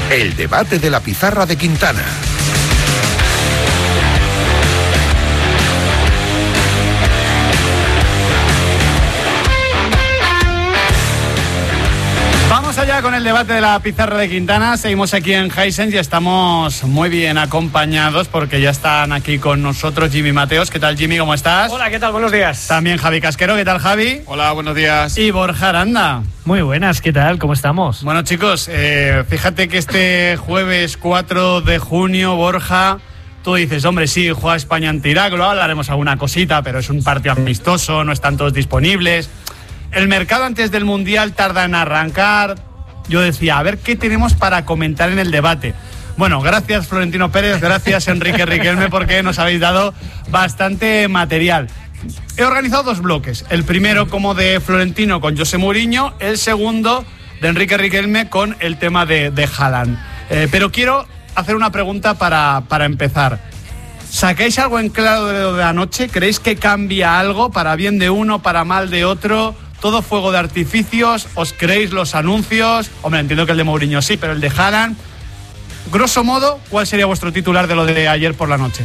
El debate de la pizarra de Quintana. Vamos allá con el debate de la pizarra de Quintana. Seguimos aquí en Hisense y estamos muy bien acompañados porque ya están aquí con nosotros Jimmy Mateos. ¿Qué tal, Jimmy? ¿Cómo estás? Hola, ¿qué tal? Buenos días. También Javi Casquero. ¿Qué tal, Javi? Hola, buenos días. Y Borja Aranda. Muy buenas, ¿qué tal? ¿Cómo estamos? Bueno, chicos, fíjate que este jueves 4 de junio, Borja, tú dices, hombre, sí, juega España ante Irak, luego hablaremos alguna cosita, pero es un partido amistoso, no están todos disponibles. El mercado antes del Mundial tarda en arrancar. Yo decía, a ver qué tenemos para comentar en el debate. Bueno, gracias Florentino Pérez, gracias Enrique Riquelme, porque nos habéis dado bastante material. He organizado dos bloques. El primero como de Florentino con José Mourinho, el segundo de Enrique Riquelme con el tema de Haaland. Pero quiero hacer una pregunta para empezar. ¿Sacáis algo en claro de lo de anoche? ¿Creéis que cambia algo para bien de uno, para mal de otro? ¿Todo fuego de artificios? ¿Os creéis los anuncios? Hombre, entiendo que el de Mourinho sí, pero el de Haaland. Grosso modo, ¿cuál sería vuestro titular de lo de ayer por la noche?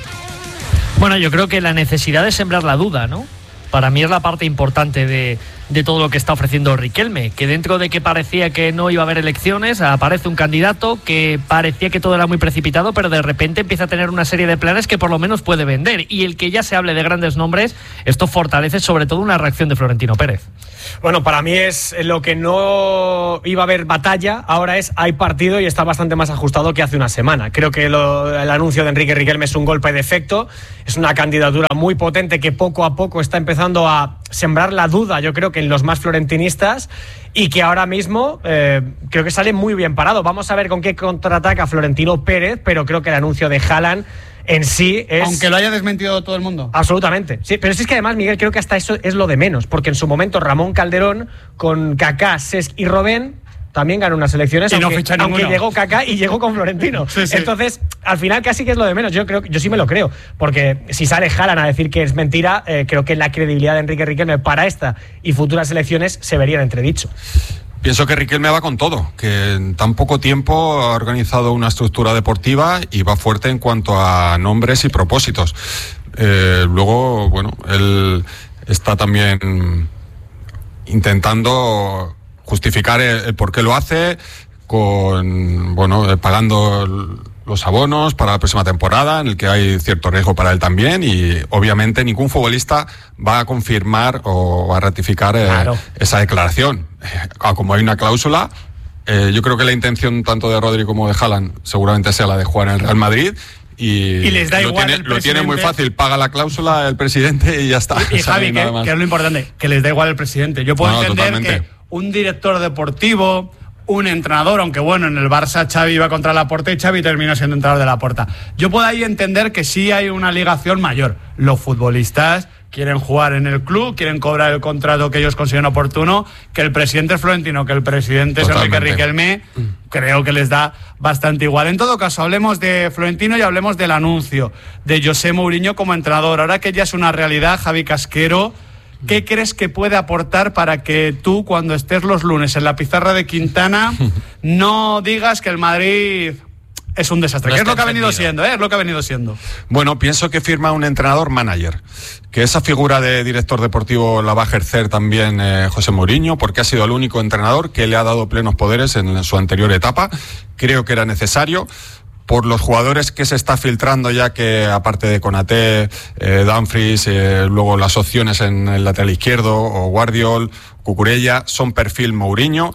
Bueno, yo creo que la necesidad de sembrar la duda, ¿no? Para mí es la parte importante de todo lo que está ofreciendo Riquelme, que dentro de que parecía que no iba a haber elecciones, aparece un candidato que parecía que todo era muy precipitado, pero de repente empieza a tener una serie de planes que por lo menos puede vender, y el que ya se hable de grandes nombres, esto fortalece sobre todo una reacción de Florentino Pérez. Bueno, para mí es lo que no iba a haber batalla, ahora hay partido y está bastante más ajustado que hace una semana. Creo que el anuncio de Enrique Riquelme es un golpe de efecto, es una candidatura muy potente que poco a poco está empezando a sembrar la duda, yo creo que en los más florentinistas, y que ahora mismo creo que sale muy bien parado. Vamos a ver con qué contraataca Florentino Pérez, pero creo que el anuncio de Haaland en sí es... Aunque lo haya desmentido todo el mundo. Absolutamente, sí, pero es que además, Miguel, creo que hasta eso es lo de menos, porque en su momento Ramón Calderón con Kaká, Cesc y Robben también ganó unas elecciones, y aunque llegó Kaká y llegó con Florentino. Sí. Entonces, al final casi que es lo de menos. Yo sí me lo creo, porque si sale Haaland a decir que es mentira, creo que la credibilidad de Enrique Riquelme para esta y futuras elecciones se vería en entredicho. Pienso que Riquelme va con todo, que en tan poco tiempo ha organizado una estructura deportiva y va fuerte en cuanto a nombres y propósitos. Luego, bueno, él está también intentando justificar el por qué lo hace, con, bueno, pagando los abonos para la próxima temporada, en el que hay cierto riesgo para él también, y obviamente ningún futbolista va a confirmar o a ratificar esa declaración. Como hay una cláusula, yo creo que la intención tanto de Rodri como de Haaland seguramente sea la de jugar en el Real Madrid, y les da igual lo tiene muy fácil, paga la cláusula el presidente y ya está. Y Javi, que es lo importante, que les da igual el presidente. Yo puedo entender totalmente que un director deportivo, un entrenador, aunque bueno, en el Barça Xavi iba contra Laporta y Xavi terminó siendo entrenador de Laporta. Yo puedo ahí entender que sí hay una ligación mayor. Los futbolistas quieren jugar en el club, quieren cobrar el contrato que ellos consideren oportuno, que el presidente es Florentino, que el presidente es Enrique Riquelme, creo que les da bastante igual. En todo caso, hablemos de Florentino y hablemos del anuncio de José Mourinho como entrenador. Ahora que ya es una realidad, Javi Casquero, ¿qué crees que puede aportar para que tú, cuando estés los lunes en la pizarra de Quintana, no digas que el Madrid es un desastre? No, que es lo que ha venido siendo, es lo que ha venido siendo. Bueno, pienso que firma un entrenador manager, que esa figura de director deportivo la va a ejercer también José Mourinho, porque ha sido el único entrenador que le ha dado plenos poderes en su anterior etapa. Creo que era necesario, por los jugadores que se está filtrando, ya que aparte de Konaté, Dumfries, luego las opciones en el lateral izquierdo, o Guardiol, Cucurella, son perfil Mourinho.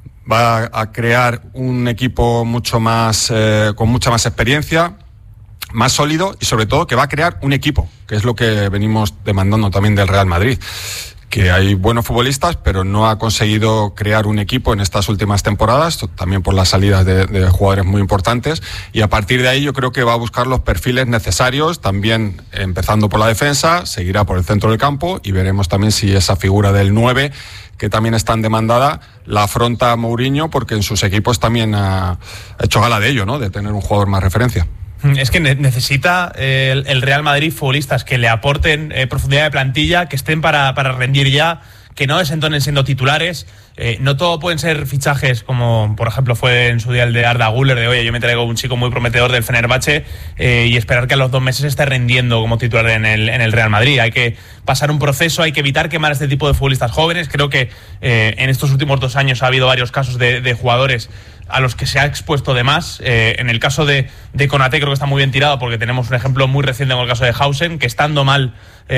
Va a crear un equipo mucho más con mucha más experiencia, más sólido, y sobre todo que va a crear un equipo, que es lo que venimos demandando también del Real Madrid, que hay buenos futbolistas, pero no ha conseguido crear un equipo en estas últimas temporadas, también por las salidas de jugadores muy importantes, y a partir de ahí yo creo que va a buscar los perfiles necesarios, también empezando por la defensa, seguirá por el centro del campo, y veremos también si esa figura del 9, que también es tan demandada, la afronta Mourinho, porque en sus equipos también ha hecho gala de ello, ¿no?, de tener un jugador más referencia. Es que necesita el Real Madrid futbolistas que le aporten profundidad de plantilla, que estén para rendir ya, que no desentonen siendo titulares. no todo pueden ser fichajes como, por ejemplo, fue en su día el de Arda Güler, de oye, yo me traigo un chico muy prometedor del Fenerbahce y esperar que a los 2 meses esté rendiendo como titular en el Real Madrid. Hay que pasar un proceso, hay que evitar quemar a este tipo de futbolistas jóvenes. Creo que en estos últimos 2 años ha habido varios casos de jugadores a los que se ha expuesto de más. En el caso de Konaté creo que está muy bien tirado, porque tenemos un ejemplo muy reciente con el caso de Hausen, que estando mal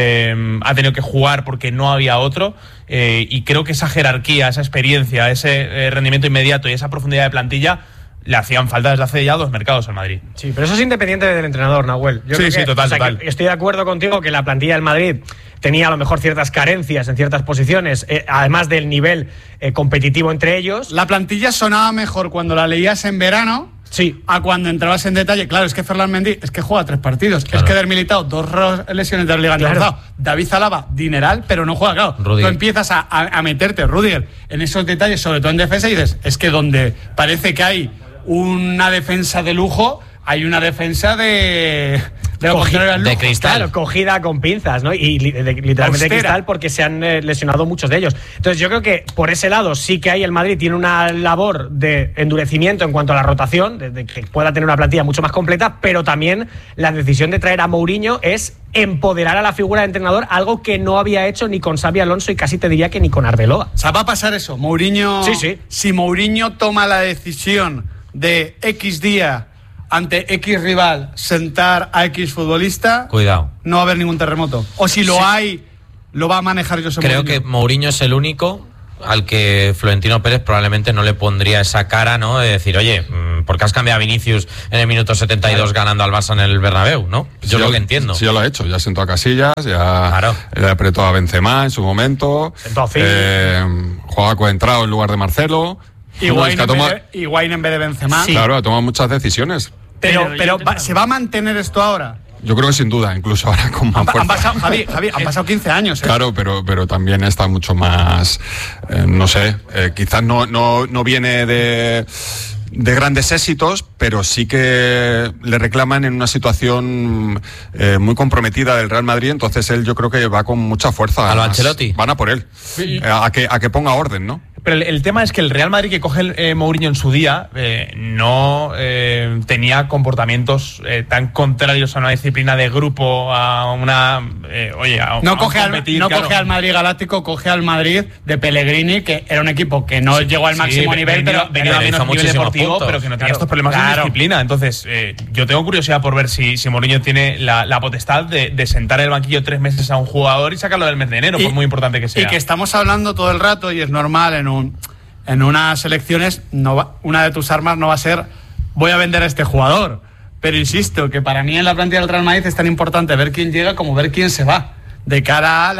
ha tenido que jugar porque no había otro, y creo que esa jerarquía, esa experiencia, ese rendimiento inmediato y esa profundidad de plantilla le hacían falta desde hace ya 2 mercados al Madrid. Sí, pero eso es independiente del entrenador, Nahuel. Yo creo que, total. Estoy de acuerdo contigo que la plantilla del Madrid tenía a lo mejor ciertas carencias en ciertas posiciones, además del nivel competitivo entre ellos. La plantilla sonaba mejor cuando la leías en verano, sí, a cuando entrabas en detalle. Claro, es que Ferland Mendy es que juega 3 partidos. Claro. Es que Der Militao, 2 lesiones de la Liga Claro. David Zalaba, dineral, pero no juega. Claro, Rudiger. tú empiezas a meterte, Rudiger, en esos detalles, sobre todo en defensa, y dices, es que donde parece que hay una defensa de lujo, hay una defensa de lo contrario al lujo. de cristal. Claro, cogida con pinzas, ¿no? Y literalmente Austera. de cristal, porque se han lesionado muchos de ellos. Entonces yo creo que por ese lado sí que hay el Madrid tiene una labor de endurecimiento en cuanto a la rotación, de que pueda tener una plantilla mucho más completa, pero también la decisión de traer a Mourinho es empoderar a la figura de entrenador, algo que no había hecho ni con Xabi Alonso y casi te diría que ni con Arbeloa. O sea, va a pasar eso. Mourinho, Sí. Si Mourinho toma la decisión de X día ante X rival sentar a X futbolista, Cuidado. no va a haber ningún terremoto. O si lo hay, lo va a manejar José Creo Mourinho. que Mourinho es el único al que Florentino Pérez probablemente no le pondría esa cara, ¿no? De decir, oye, ¿por qué has cambiado a Vinicius en el minuto 72 ganando al Barça en el Bernabéu, ¿no? Yo lo que entiendo. Sí, ya lo ha hecho. Ya sentó a Casillas, ya Claro. le apretó a Benzema en su momento. Sentó a Phil. Juega coentrado en lugar de Marcelo. Higuaín Es que Higuaín en vez de Benzema. Sí. Claro, ha tomado muchas decisiones. Pero yo tengo- ¿se va a mantener esto ahora? Yo creo que sin duda, incluso ahora con más Han fuerza. pasado, Javi, han pasado 15 años. ¿eh? Claro, pero también está mucho más, no sé, quizás no viene de grandes éxitos, pero sí que le reclaman en una situación muy comprometida del Real Madrid, entonces él yo creo que va con mucha fuerza. ¿A lo Además, Ancelotti? Van a por él, a que ponga orden, ¿no? Pero el tema es que el Real Madrid que coge Mourinho en su día no tenía comportamientos tan contrarios a una disciplina de grupo, a una... No coge al Madrid Galáctico, coge al Madrid de Pellegrini, que era un equipo que no llegó al máximo nivel, pero venía a hizo menos nivel muchísimos deportivo, puntos. pero que no tenía Claro, estos problemas de claro. disciplina. Entonces, yo tengo curiosidad por ver si Mourinho tiene la potestad de sentar en el banquillo 3 meses a un jugador y sacarlo del mes de enero, por muy importante que sea. Y que estamos hablando todo el rato, y es normal en unas elecciones, una de tus armas no va a ser voy a vender a este jugador. Pero insisto, que para mí en la plantilla del Real Madrid es tan importante ver quién llega como ver quién se va, de cara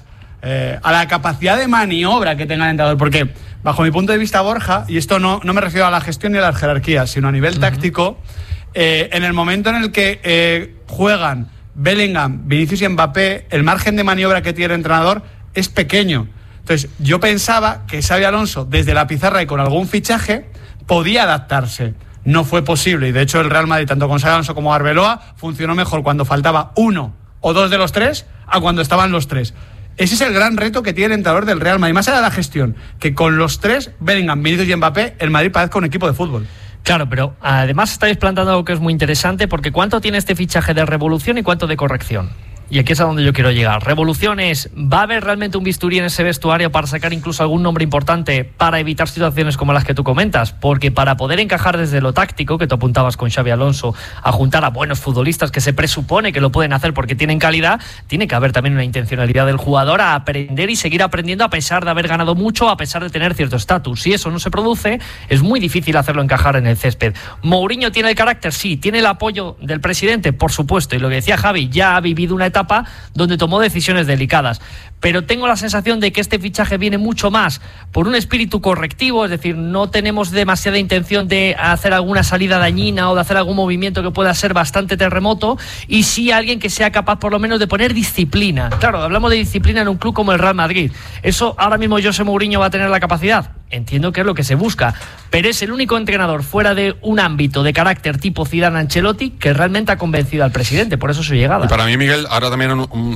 a la capacidad de maniobra que tenga el entrenador. Porque, bajo mi punto de vista, Borja, y esto no me refiero a la gestión ni a las jerarquías, sino a nivel táctico, en el momento en el que juegan Bellingham, Vinicius y Mbappé, el margen de maniobra que tiene el entrenador es pequeño. Entonces, yo pensaba que Xabi Alonso, desde la pizarra y con algún fichaje, podía adaptarse. No fue posible, y de hecho el Real Madrid, tanto con Xabi Alonso como Arbeloa, funcionó mejor cuando faltaba 1 o 2 de los 3 a cuando estaban los 3. Ese es el gran reto que tiene el entrenador del Real Madrid, más allá de la gestión, que con los 3, Bellingham, Vinicius y Mbappé, el Madrid parezca un equipo de fútbol. Claro, pero además estáis planteando algo que es muy interesante, porque ¿cuánto tiene este fichaje de revolución y cuánto de corrección? Y aquí es a donde yo quiero llegar. Revolución es, ¿va a haber realmente un bisturí en ese vestuario para sacar incluso algún nombre importante para evitar situaciones como las que tú comentas? Porque para poder encajar desde lo táctico, que tú apuntabas con Xabi Alonso, a juntar a buenos futbolistas que se presupone que lo pueden hacer porque tienen calidad, tiene que haber también una intencionalidad del jugador a aprender y seguir aprendiendo a pesar de haber ganado mucho, a pesar de tener cierto estatus. Si eso no se produce, es muy difícil hacerlo encajar en el césped. ¿Mourinho tiene el carácter? Sí. ¿Tiene el apoyo del presidente? Por supuesto. Y lo que decía Javi, ya ha vivido una etapa donde tomó decisiones delicadas, pero tengo la sensación de que este fichaje viene mucho más por un espíritu correctivo, es decir, no tenemos demasiada intención de hacer alguna salida dañina o de hacer algún movimiento que pueda ser bastante terremoto, y sí alguien que sea capaz por lo menos de poner disciplina. Claro, hablamos de disciplina en un club como el Real Madrid, eso ahora mismo José Mourinho va a tener la capacidad. Entiendo que es lo que se busca, pero es el único entrenador fuera de un ámbito de carácter tipo Zidane, Ancelotti, que realmente ha convencido al presidente, por eso su llegada. Y para mí, Miguel, ahora también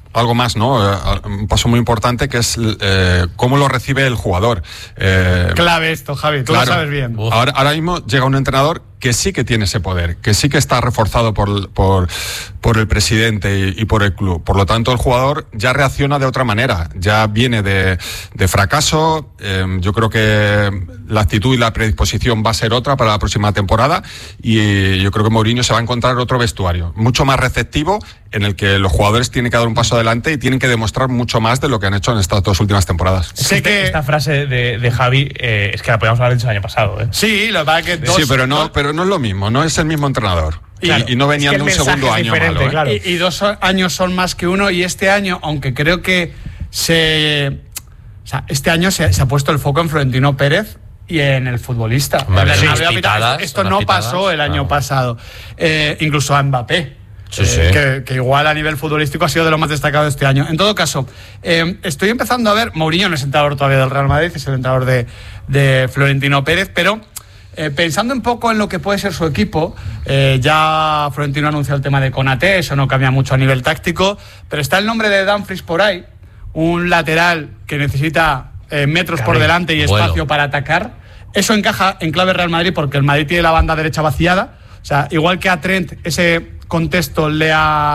algo más, ¿no? Un paso muy importante que es cómo lo recibe el jugador. Clave esto, Javi, tú lo sabes bien. Ahora mismo llega un entrenador que sí que tiene ese poder, que sí que está reforzado por el presidente y por el club. Por lo tanto, el jugador ya reacciona de otra manera, ya viene de fracaso. Yo creo que la actitud y la predisposición va a ser otra para la próxima temporada, y yo creo que Mourinho se va a encontrar otro vestuario, mucho más receptivo, en el que los jugadores tienen que dar un paso adelante y tienen que demostrar mucho más de lo que han hecho en estas 2 últimas temporadas. Sé que esta frase de Javi es que la podíamos haber dicho el año pasado. Sí, lo que pasa es que sí, pero no es lo mismo, no es el mismo entrador. Claro, y no venían de un segundo año malo, ¿eh? Claro. Y 2 años son más que uno, y este año, aunque creo que este año se ha puesto el foco en Florentino Pérez y en el futbolista. Esto no pasó el año pasado. Incluso a Mbappé. Sí. Que igual a nivel futbolístico ha sido de lo más destacado este año. En todo caso, estoy empezando a ver, Mourinho no es entrenador todavía del Real Madrid, es el entrenador de Florentino Pérez, pero pensando un poco en lo que puede ser su equipo, ya Florentino ha anunciado el tema de Konaté, eso no cambia mucho a nivel táctico, pero está el nombre de Dumfries por ahí, un lateral que necesita metros por delante y espacio para atacar. Eso encaja en clave Real Madrid, porque el Madrid tiene la banda derecha vaciada. O sea, igual que a Trent ese contexto le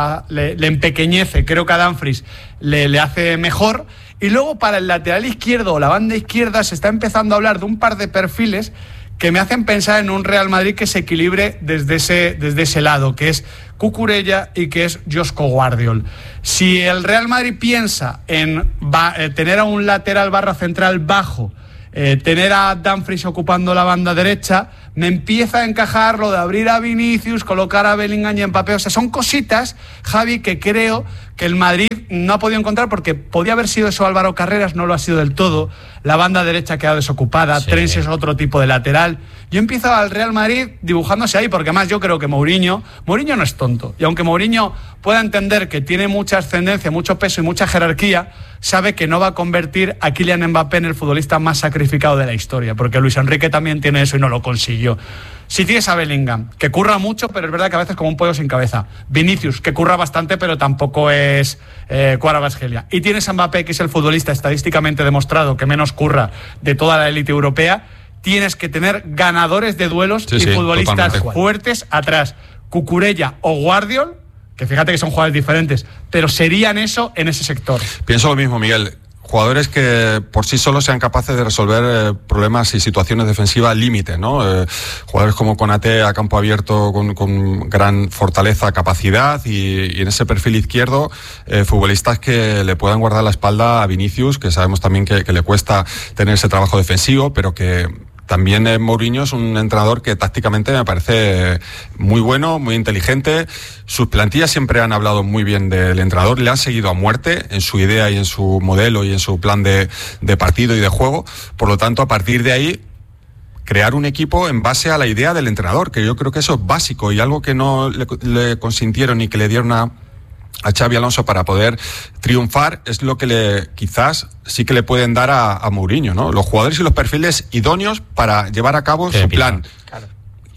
empequeñece, creo que a Dumfries le hace mejor. Y luego para el lateral izquierdo o la banda izquierda se está empezando a hablar de un par de perfiles que me hacen pensar en un Real Madrid que se equilibre desde ese lado, que es Cucurella y que es Josko Guardiol. Si el Real Madrid piensa en tener a un lateral barra central bajo, tener a Dumfries ocupando la banda derecha, me empieza a encajar lo de abrir a Vinicius, colocar a Bellingham y a Mbappé. O sea, son cositas, Javi, que creo que el Madrid no ha podido encontrar, porque podía haber sido eso Álvaro Carreras, no lo ha sido del todo. La banda derecha ha quedado desocupada, sí. Trent es otro tipo de lateral. Yo empiezo al Real Madrid dibujándose ahí, porque además yo creo que Mourinho no es tonto. Y aunque Mourinho pueda entender que tiene mucha ascendencia, mucho peso y mucha jerarquía, sabe que no va a convertir a Kylian Mbappé en el futbolista más sacrificado de la historia, porque Luis Enrique también tiene eso y no lo consiguió. Si tienes a Bellingham, que curra mucho, pero es verdad que a veces como un pollo sin cabeza. Vinicius, que curra bastante, pero tampoco es Kvaratskhelia. Y tienes a Mbappé, que es el futbolista estadísticamente demostrado que menos curra de toda la élite europea. Tienes que tener ganadores de duelos y futbolistas fuertes atrás. Cucurella o Guardiol, que fíjate que son jugadores diferentes, pero serían eso en ese sector. Pienso lo mismo, Miguel. Jugadores que por sí solos sean capaces de resolver problemas y situaciones defensivas al límite, ¿no? Jugadores como Konaté a campo abierto con gran fortaleza, capacidad, y en ese perfil izquierdo futbolistas que le puedan guardar la espalda a Vinicius, que sabemos también que le cuesta tener ese trabajo defensivo, pero que también Mourinho es un entrenador que tácticamente me parece muy bueno, muy inteligente. Sus plantillas siempre han hablado muy bien del entrenador, le han seguido a muerte en su idea y en su modelo y en su plan de partido y de juego. Por lo tanto, a partir de ahí, crear un equipo en base a la idea del entrenador, que yo creo que eso es básico y algo que no le consintieron y que le dieron a Xabi Alonso para poder triunfar, es lo que quizás sí que le pueden dar a Mourinho, ¿no? Los jugadores y los perfiles idóneos para llevar a cabo su plan. Claro.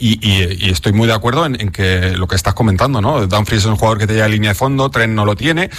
Y estoy muy de acuerdo en que lo que estás comentando, ¿no? Dumfries es un jugador que te lleva a línea de fondo, Trent no lo tiene,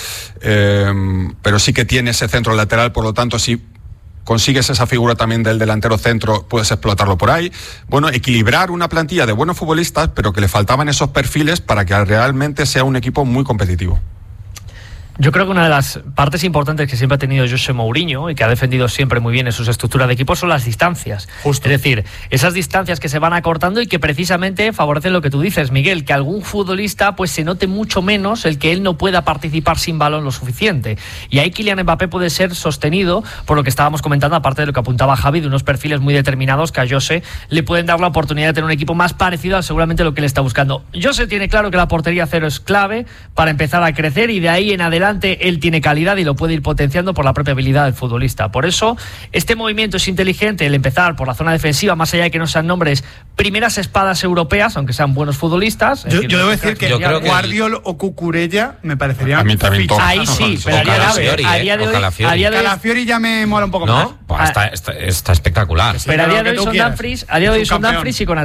pero sí que tiene ese centro lateral, por lo tanto, si consigues esa figura también del delantero centro, puedes explotarlo por ahí. Bueno, equilibrar una plantilla de buenos futbolistas, pero que le faltaban esos perfiles para que realmente sea un equipo muy competitivo. Yo creo que una de las partes importantes que siempre ha tenido José Mourinho y que ha defendido siempre muy bien en sus estructuras de equipo son las distancias. Justo. Es decir, esas distancias que se van acortando y que precisamente favorecen lo que tú dices, Miguel, que algún futbolista pues se note mucho menos el que él no pueda participar sin balón lo suficiente. Y ahí Kylian Mbappé puede ser sostenido por lo que estábamos comentando, aparte de lo que apuntaba Javi, de unos perfiles muy determinados que a José le pueden dar la oportunidad de tener un equipo más parecido a seguramente lo que él está buscando. José tiene claro que la portería cero es clave para empezar a crecer y de ahí en adelante él tiene calidad y lo puede ir potenciando por la propia habilidad del futbolista. Por eso, este movimiento es inteligente, el empezar por la zona defensiva, más allá de que no sean nombres, primeras espadas europeas, aunque sean buenos futbolistas. Yo debo decir que Guardiol o Cucurella me parecerían... A mí también ahí sí, pero a día de hoy... Calafiori ya me mola un poco más. Está espectacular. Pero a día de hoy son Dumfries y Konaté.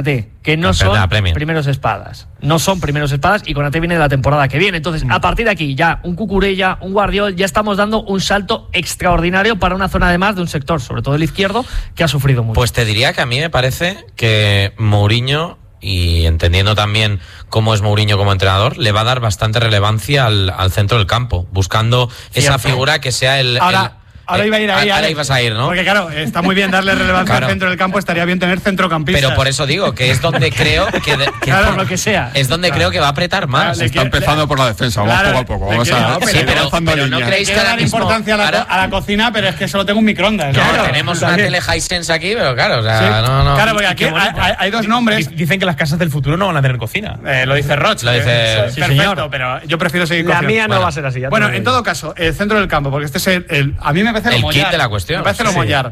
que no son primeros espadas. No son primeros espadas y Konaté viene de la temporada que viene. Entonces, a partir de aquí, ya un Cucurella, un Guardiol, ya estamos dando un salto extraordinario para una zona además de un sector, sobre todo el izquierdo, que ha sufrido mucho. Pues te diría que a mí me parece que Mourinho, y entendiendo también cómo es Mourinho como entrenador, le va a dar bastante relevancia al centro del campo, buscando esa figura que sea el... Ahora iba a ir ahí. Ahora ibas a ir, ¿no? Porque claro, está muy bien darle relevancia al centro del campo, estaría bien tener centrocampistas. Pero por eso digo que es donde creo que claro, lo que sea. Es donde creo que va a apretar más. Está empezando por la defensa, vamos poco a poco. Pero no creéis que dar importancia a la cocina, pero es que solo tengo un microondas. Claro, tenemos una tele Hisense aquí, pero claro, o sea, no. Claro, porque aquí hay dos nombres. Dicen que las casas del futuro no van a tener cocina. Lo dice Roch. Lo dice perfecto, pero yo prefiero seguir con la mía no va a ser así. Bueno, en todo caso, el centro del campo, porque este es a mí me parece el kit de la cuestión. Me parece lo mollar.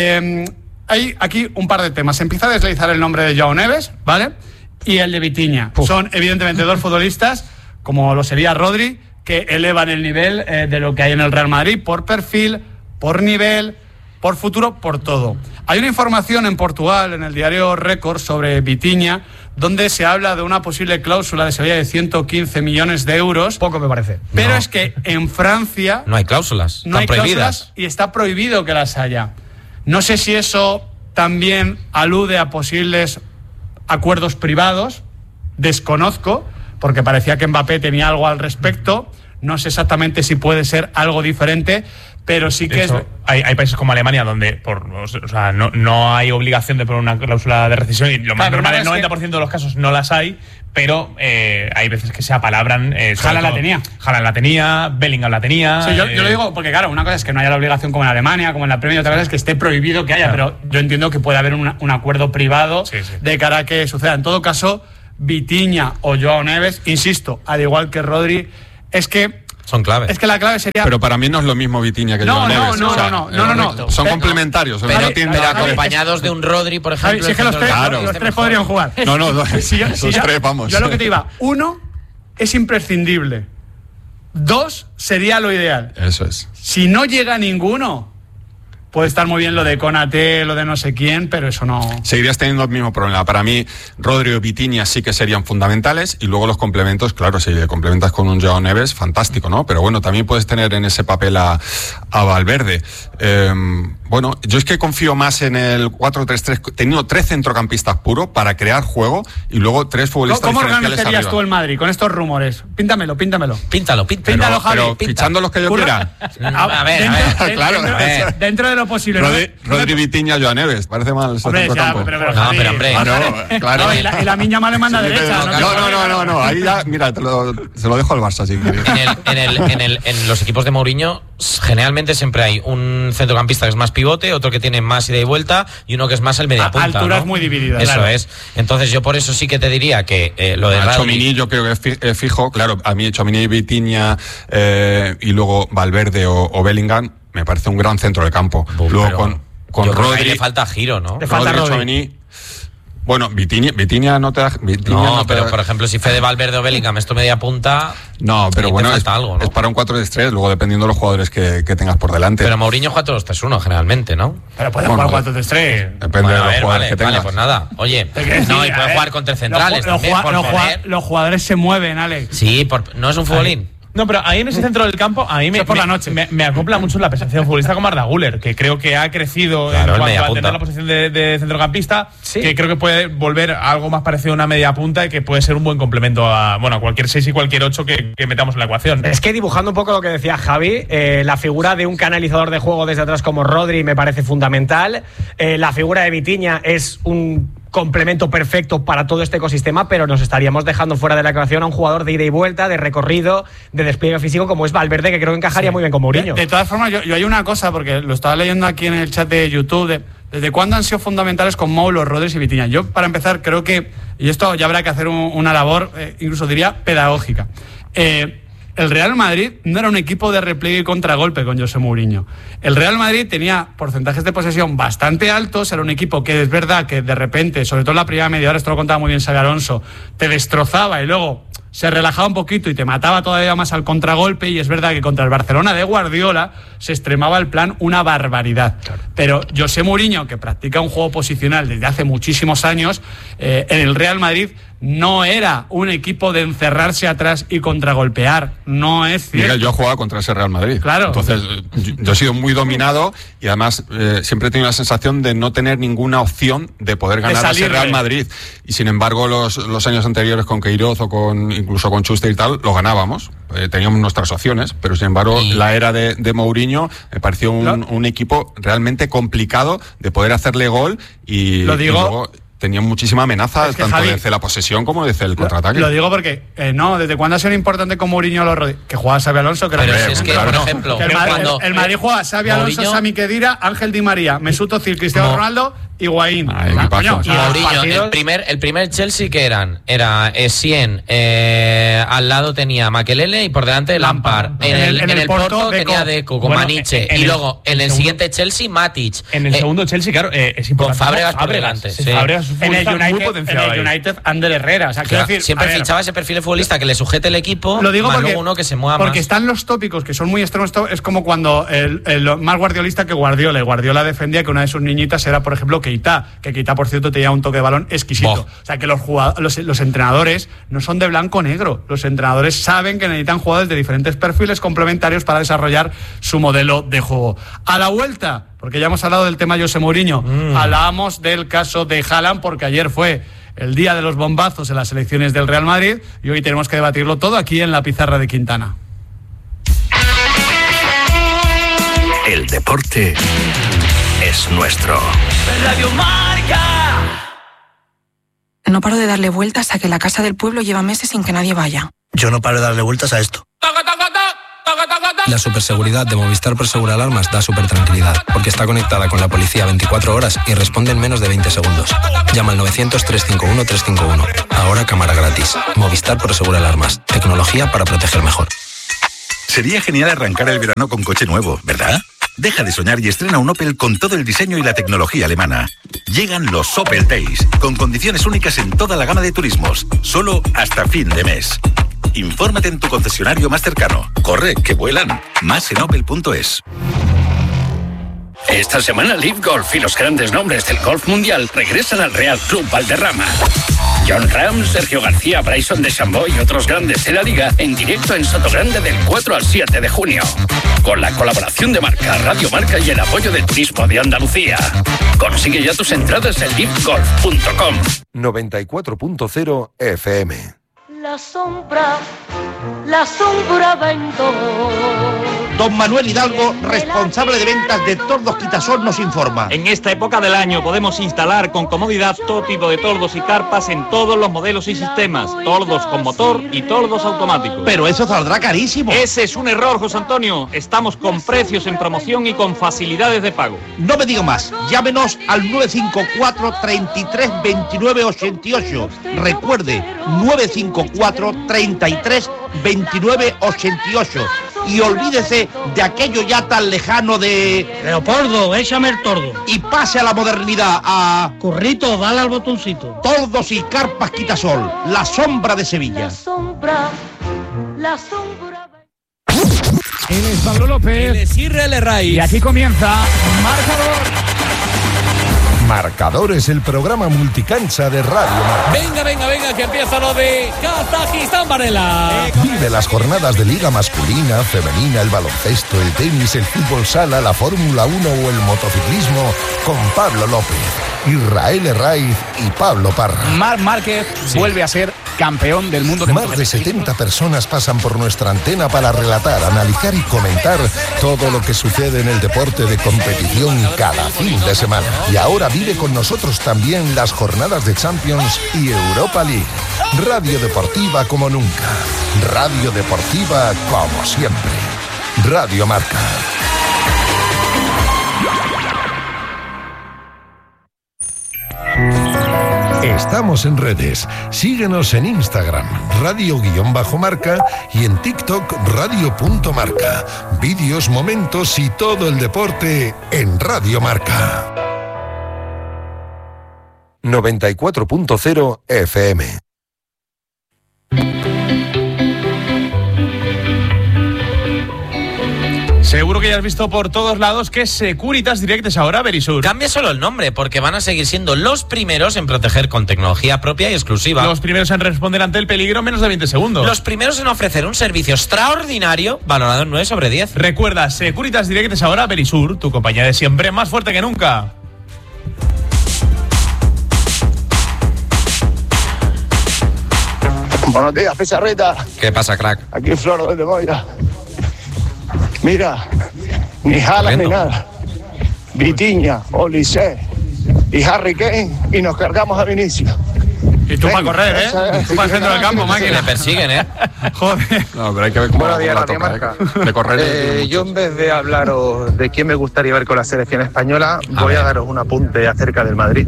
Hay aquí un par de temas. Se empieza a deslizar el nombre de Joao Neves, ¿vale? Y el de Vitinha. Son evidentemente dos futbolistas, como lo sería Rodri, que elevan el nivel de lo que hay en el Real Madrid por perfil, por nivel, por futuro, por todo. Hay una información en Portugal, en el diario Récord, sobre Vitinha, donde se habla de una posible cláusula de Sevilla de 115 millones de euros. Poco me parece. Pero es que en Francia no hay cláusulas, no hay cláusulas y está prohibido que las haya. No sé si eso también alude a posibles acuerdos privados, desconozco, porque parecía que Mbappé tenía algo al respecto. No sé exactamente si puede ser algo diferente, pero sí que hay países como Alemania donde no hay obligación de poner una cláusula de rescisión y lo más normal, el 90% de los casos no las hay, pero hay veces que se apalabran. Haaland la tenía, Bellingham la tenía. Sí, yo lo digo porque, claro, una cosa es que no haya la obligación como en Alemania, como en la Premier, otra cosa es que esté prohibido que haya, pero yo entiendo que puede haber un acuerdo privado de cara a que suceda. En todo caso, Vitinha o Joao Neves, insisto, al igual que Rodri, es que son claves. Es que la clave sería... Pero para mí no es lo mismo Vitinha que Joao Neves. No. Son complementarios. Pero acompañados de un Rodri, por ejemplo. Si es que los tres podrían jugar. Los tres, vamos. Yo lo que te iba, 1 es imprescindible. 2 sería lo ideal. Eso es. Si no llega ninguno, puede estar muy bien lo de Konaté, lo de no sé quién, pero eso no... Seguirías teniendo el mismo problema. Para mí, Rodri y Vitinha sí que serían fundamentales y luego los complementos, claro, si le complementas con un Joao Neves, fantástico, ¿no? Pero bueno, también puedes tener en ese papel a Valverde. Bueno, yo es que confío más en el 4-3-3, teniendo 3 centrocampistas puros para crear juego y luego 3 futbolistas ¿Cómo diferenciales organizarías arriba. tú el Madrid con estos rumores? Píntamelo. Píntalo, Javi. Pero fichando los que yo quiera. A ver. Claro. Dentro de lo posible. Rodri, Vitinha, Joao Neves. Parece mal ese centrocampo. Pero hombre. Claro. No, y la miña mal le manda derecha. No. Ahí ya, mira, se lo dejo al Barça si quieres. En los equipos de Mourinho, generalmente siempre hay un centrocampista que es más pivote, otro que tiene más ida y vuelta y uno que es más el mediapunta. Alturas muy divididas. Eso es. Entonces yo por eso sí que te diría que lo de Tchouaméni yo creo que es fijo. Claro, a mí Tchouaméni, Vitinha y luego Valverde o Bellingham me parece un gran centro de campo. Luego con Rodri le falta giro, ¿no? Le falta Rodri. Tchouaméni. Bueno, Vitinha no te da... pero por ejemplo, si Fede Valverde o Bellingham esto media punta... No, pero bueno, falta algo, ¿no? Es para un 4-3-3, luego dependiendo de los jugadores que tengas por delante. Pero Mourinho juega 2-3-1 generalmente, ¿no? Pero puede jugar 4-3-3. Depende de los jugadores que tengas. Vale, pues nada. Oye, y puede jugar con 3 centrales también. Los jugadores se mueven, Alex. Sí, no es un futbolín. No, pero ahí en ese centro del campo a mí me acopla mucho la presencia de un futbolista como Arda Güler, que creo que ha crecido en cuanto a tener la posición de centrocampista, que creo que puede volver a algo más parecido a una media punta y que puede ser un buen complemento a cualquier 6 y cualquier 8 que metamos en la ecuación. Es que dibujando un poco lo que decía Javi, la figura de un canalizador de juego desde atrás como Rodri me parece fundamental. La figura de Vitinha es un complemento perfecto para todo este ecosistema, pero nos estaríamos dejando fuera de la ecuación a un jugador de ida y vuelta, de recorrido, de despliegue físico como es Valverde, que creo que encajaría muy bien con Mourinho. De todas formas, yo hay una cosa, porque lo estaba leyendo aquí en el chat de YouTube, ¿desde cuándo han sido fundamentales con Mou, los Rodri y Vitinha? Yo, para empezar, creo que, y esto ya habrá que hacer una labor, incluso diría, pedagógica. El Real Madrid no era un equipo de repliegue y contragolpe con José Mourinho. El Real Madrid tenía porcentajes de posesión bastante altos, era un equipo que es verdad que de repente, sobre todo en la primera media hora, esto lo contaba muy bien Xabi Alonso, te destrozaba y luego se relajaba un poquito y te mataba todavía más al contragolpe, y es verdad que contra el Barcelona de Guardiola se extremaba el plan una barbaridad. Claro. Pero José Mourinho, que practica un juego posicional desde hace muchísimos años, en el Real Madrid no era un equipo de encerrarse atrás y contragolpear. No es cierto. Miguel, yo jugaba contra ese Real Madrid. Claro. Entonces, yo he sido muy dominado y además siempre he tenido la sensación de no tener ninguna opción de poder ganar a ese Real Madrid. Y sin embargo, los años anteriores con Queiroz o incluso con Schuster y tal, lo ganábamos. Teníamos nuestras opciones, pero sin embargo, la era de Mourinho me pareció un equipo realmente complicado de poder hacerle gol y luego tenían muchísima amenaza, tanto Javi, desde la posesión como desde el contraataque. Lo digo porque, ¿desde cuándo ha sido importante con Mourinho que jugaba Xabi Alonso? Pero es que, por ejemplo, que el Madrid juega Xabi Alonso, Sami Khedira, Ángel Di María, Mesut Özil, Cristiano Ronaldo, Higuaín. Mourinho, el primer Chelsea que era Essien, al lado tenía Makelele y por delante Lampard. En el Porto tenía Deco con Maniche. Y luego, en el siguiente Chelsea, Matic. En el segundo Chelsea, claro, es importante. Con Fábregas por delante. En el United, Ander Herrera. O sea, quiero decir, siempre fichaba ese perfil de futbolista que le sujete el equipo, lo digo más porque, luego uno que se mueva porque más. Están los tópicos que son muy extremos. Es como cuando el más guardiolista que Guardiola. Guardiola defendía que una de sus niñitas era, por ejemplo, Keita, por cierto, tenía un toque de balón exquisito. O sea, que los entrenadores no son de blanco-negro. Los entrenadores saben que necesitan jugadores de diferentes perfiles complementarios para desarrollar su modelo de juego. A la vuelta, porque ya hemos hablado del tema José Mourinho, hablábamos del caso de Haaland, porque ayer fue el día de los bombazos en las elecciones del Real Madrid y hoy tenemos que debatirlo todo aquí en la pizarra de Quintana. El deporte es nuestro. Radio Marca. No paro de darle vueltas a que la casa del pueblo lleva meses sin que nadie vaya. Yo no paro de darle vueltas a esto. La superseguridad de Movistar Prosegur Alarmas da supertranquilidad, porque está conectada con la policía 24 horas y responde en menos de 20 segundos. Llama al 900-351-351. Ahora cámara gratis. Movistar Prosegur Alarmas. Tecnología para proteger mejor. Sería genial arrancar el verano con coche nuevo, ¿verdad? Deja de soñar y estrena un Opel con todo el diseño y la tecnología alemana. Llegan los Opel Days, con condiciones únicas en toda la gama de turismos, solo hasta fin de mes. Infórmate en tu concesionario más cercano. Corre, que vuelan. Más en opel.es. Esta semana Live Golf y los grandes nombres del golf mundial regresan al Real Club Valderrama. John Ram, Sergio García, Bryson DeChambeau y otros grandes de la liga en directo en Sotogrande del 4 al 7 de junio. Con la colaboración de Marca, Radio Marca y el apoyo del Turismo de Andalucía. Consigue ya tus entradas en livegolf.com. 94.0 FM. La sombra vento. Don Manuel Hidalgo, responsable de ventas de Tordos Quitasol, nos informa. En esta época del año podemos instalar con comodidad todo tipo de tordos y carpas en todos los modelos y sistemas. Tordos con motor y tordos automáticos. Pero eso saldrá carísimo. Ese es un error, José Antonio. Estamos con precios en promoción y con facilidades de pago. No me digo más. Llámenos al 954 33 29 88. Recuerde, 954 33 29 88. Y olvídese de aquello ya tan lejano de... Leopoldo, échame el tordo. Y pase a la modernidad, a... Currito, dale al botoncito. Tordos y carpas Quitasol, la sombra de Sevilla. La sombra... Él es Pablo López. Él es Israel Raiz. Y aquí comienza Marcador. Marcador es el programa multicancha de Radio Marca. Venga, que empieza lo de Kazajistán, Varela. Vive las jornadas de Liga masculina, femenina, el baloncesto, el tenis, el fútbol sala, la Fórmula 1 o el motociclismo con Pablo López, Israel Raiz y Pablo Parra. Marc Márquez vuelve a ser campeón del mundo de Más de 70 personas pasan por nuestra antena para relatar, analizar y comentar todo lo que sucede en el deporte de competición cada fin de semana. Y ahora vive con nosotros también las jornadas de Champions y Europa League. Radio Deportiva como nunca. Radio Deportiva como siempre. Radio Marca. Estamos en redes. Síguenos en Instagram, radio_marca y en TikTok, radio.marca. Vídeos, momentos y todo el deporte en Radio Marca. 94.0 FM. Seguro que ya has visto por todos lados que Securitas Direct es ahora Verisur. Cambia solo el nombre, porque van a seguir siendo los primeros en proteger con tecnología propia y exclusiva. Los primeros en responder ante el peligro en menos de 20 segundos. Los primeros en ofrecer un servicio extraordinario valorado en 9 sobre 10. Recuerda, Securitas Direct es ahora Verisur, tu compañía de siempre más fuerte que nunca. Buenos días, Pizarrita. ¿Qué pasa, crack? Aquí Floro desde Moira. Mira, ni Haaland ni nada. Vitinha, Olise y Harry Kane y nos cargamos a Vinicius. Y tú para correr, ¿eh? Tú para el centro del campo, máquina. Le persiguen, ¿eh? Joder. No, pero hay que ver cómo Buenos días, la Radio toca, Marca. de correr. Yo en vez de hablaros de quién me gustaría ver con la selección española, voy a daros un apunte acerca del Madrid.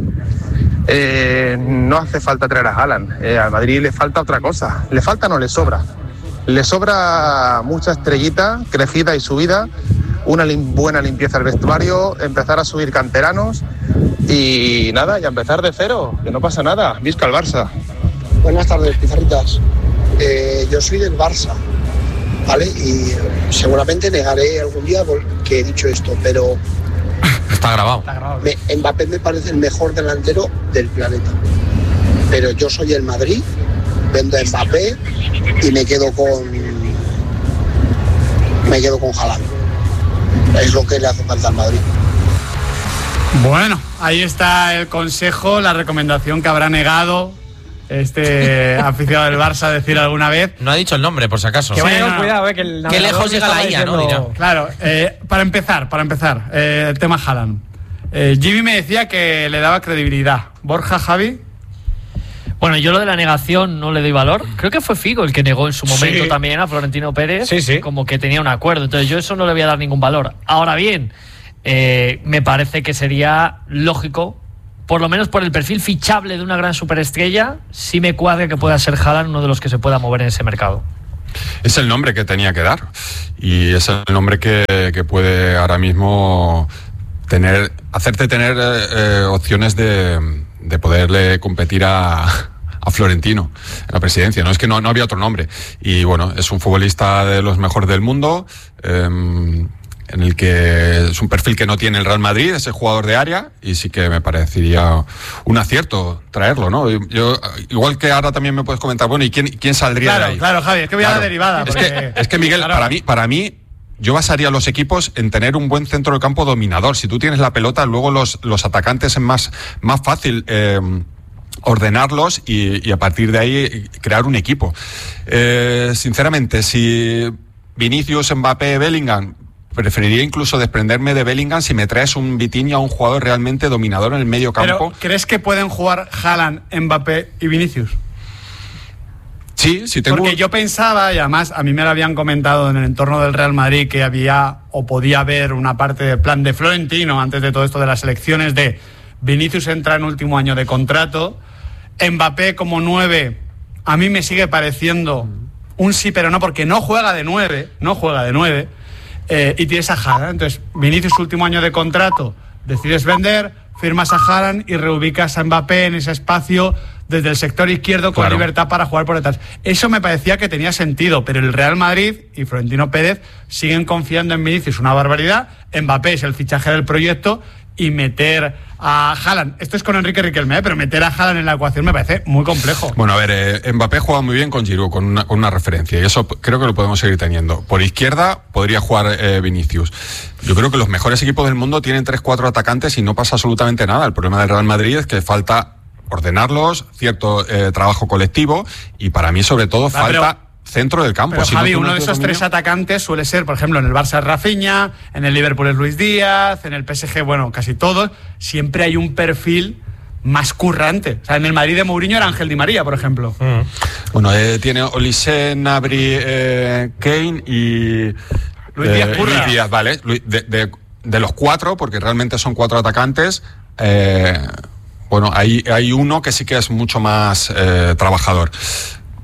No hace falta traer a Haaland. Al Madrid le falta otra cosa. ¿Le falta o no le sobra? Le sobra mucha estrellita, crecida y subida, una buena limpieza del vestuario, empezar a subir canteranos y nada, y a empezar de cero, que no pasa nada. Visca el Barça. Buenas tardes, Pizarritas. Yo soy del Barça, ¿vale? Y seguramente negaré algún día que he dicho esto, pero Está grabado. Mbappé me parece el mejor delantero del planeta. Pero yo soy el Madrid, vendo a Mbappé y me quedo con Haaland. Es lo que le hace falta al Madrid. Bueno, ahí está el consejo, la recomendación que habrá negado este aficionado del Barça a decir alguna vez. No ha dicho el nombre, por si acaso. Que vaya con cuidado, que el Qué lejos llega la IA, ¿no? Dirá. Claro, para empezar, el tema Haaland. Jimmy me decía que le daba credibilidad. Borja, Javi. Bueno, yo lo de la negación no le doy valor. Creo que fue Figo el que negó en su momento también a Florentino Pérez, como que tenía un acuerdo. Entonces yo eso no le voy a dar ningún valor. Ahora bien, me parece que sería lógico, por lo menos por el perfil fichable de una gran superestrella, sí me cuadra que pueda ser Haaland uno de los que se pueda mover en ese mercado. Es el nombre que tenía que dar y es el nombre que puede ahora mismo hacerte tener opciones de poderle competir a Florentino en la presidencia. No es que no había otro nombre. Y bueno, es un futbolista de los mejores del mundo, en el que es un perfil que no tiene el Real Madrid, es el jugador de área, y sí que me parecería un acierto traerlo, ¿no? Yo, igual que ahora también me puedes comentar, bueno, ¿y quién saldría de ahí? Claro, Javi, es que voy a la derivada. Es que Miguel, claro, para mí yo basaría los equipos en tener un buen centro del campo dominador. Si tú tienes la pelota, luego los atacantes es más fácil ordenarlos y a partir de ahí crear un equipo. Sinceramente, si Vinicius, Mbappé, Bellingham, preferiría incluso desprenderme de Bellingham si me traes un Vitinha, un jugador realmente dominador en el medio campo. Pero, ¿crees que pueden jugar Haaland, Mbappé y Vinicius? Sí, tengo. Porque yo pensaba, y además a mí me lo habían comentado en el entorno del Real Madrid, que había o podía haber una parte del plan de Florentino antes de todo esto de las elecciones, de Vinicius entra en último año de contrato, Mbappé como 9, a mí me sigue pareciendo un sí pero no, porque no juega de 9, y tienes a Haaland. Entonces, Vinicius último año de contrato, decides vender, firmas a Haaland y reubicas a Mbappé en ese espacio desde el sector izquierdo con libertad para jugar por detrás. Eso me parecía que tenía sentido, pero el Real Madrid y Florentino Pérez siguen confiando en Vinicius una barbaridad. Mbappé es el fichaje del proyecto y meter a Haaland, esto es con Enrique Riquelme, pero meter a Haaland en la ecuación me parece muy complejo. Bueno, a ver, Mbappé juega muy bien con Giroud, con una referencia, y eso creo que lo podemos seguir teniendo. Por izquierda podría jugar Vinicius. Yo creo que los mejores equipos del mundo tienen 3-4 atacantes y no pasa absolutamente nada. El problema del Real Madrid es que falta ordenarlos, cierto trabajo colectivo, y para mí sobre todo falta centro del campo. Pero Javi, uno de esos 3 atacantes suele ser, por ejemplo, en el Barça es Rafinha, en el Liverpool es Luis Díaz, en el PSG, bueno, casi todos. Siempre hay un perfil más currante. O sea, en el Madrid de Mourinho era Ángel Di María, por ejemplo. Bueno, tiene Olise, Gnabry, Kane y Luis Díaz, Luis Díaz, vale. De los 4, porque realmente son 4 atacantes, bueno, hay uno que sí que es mucho más trabajador.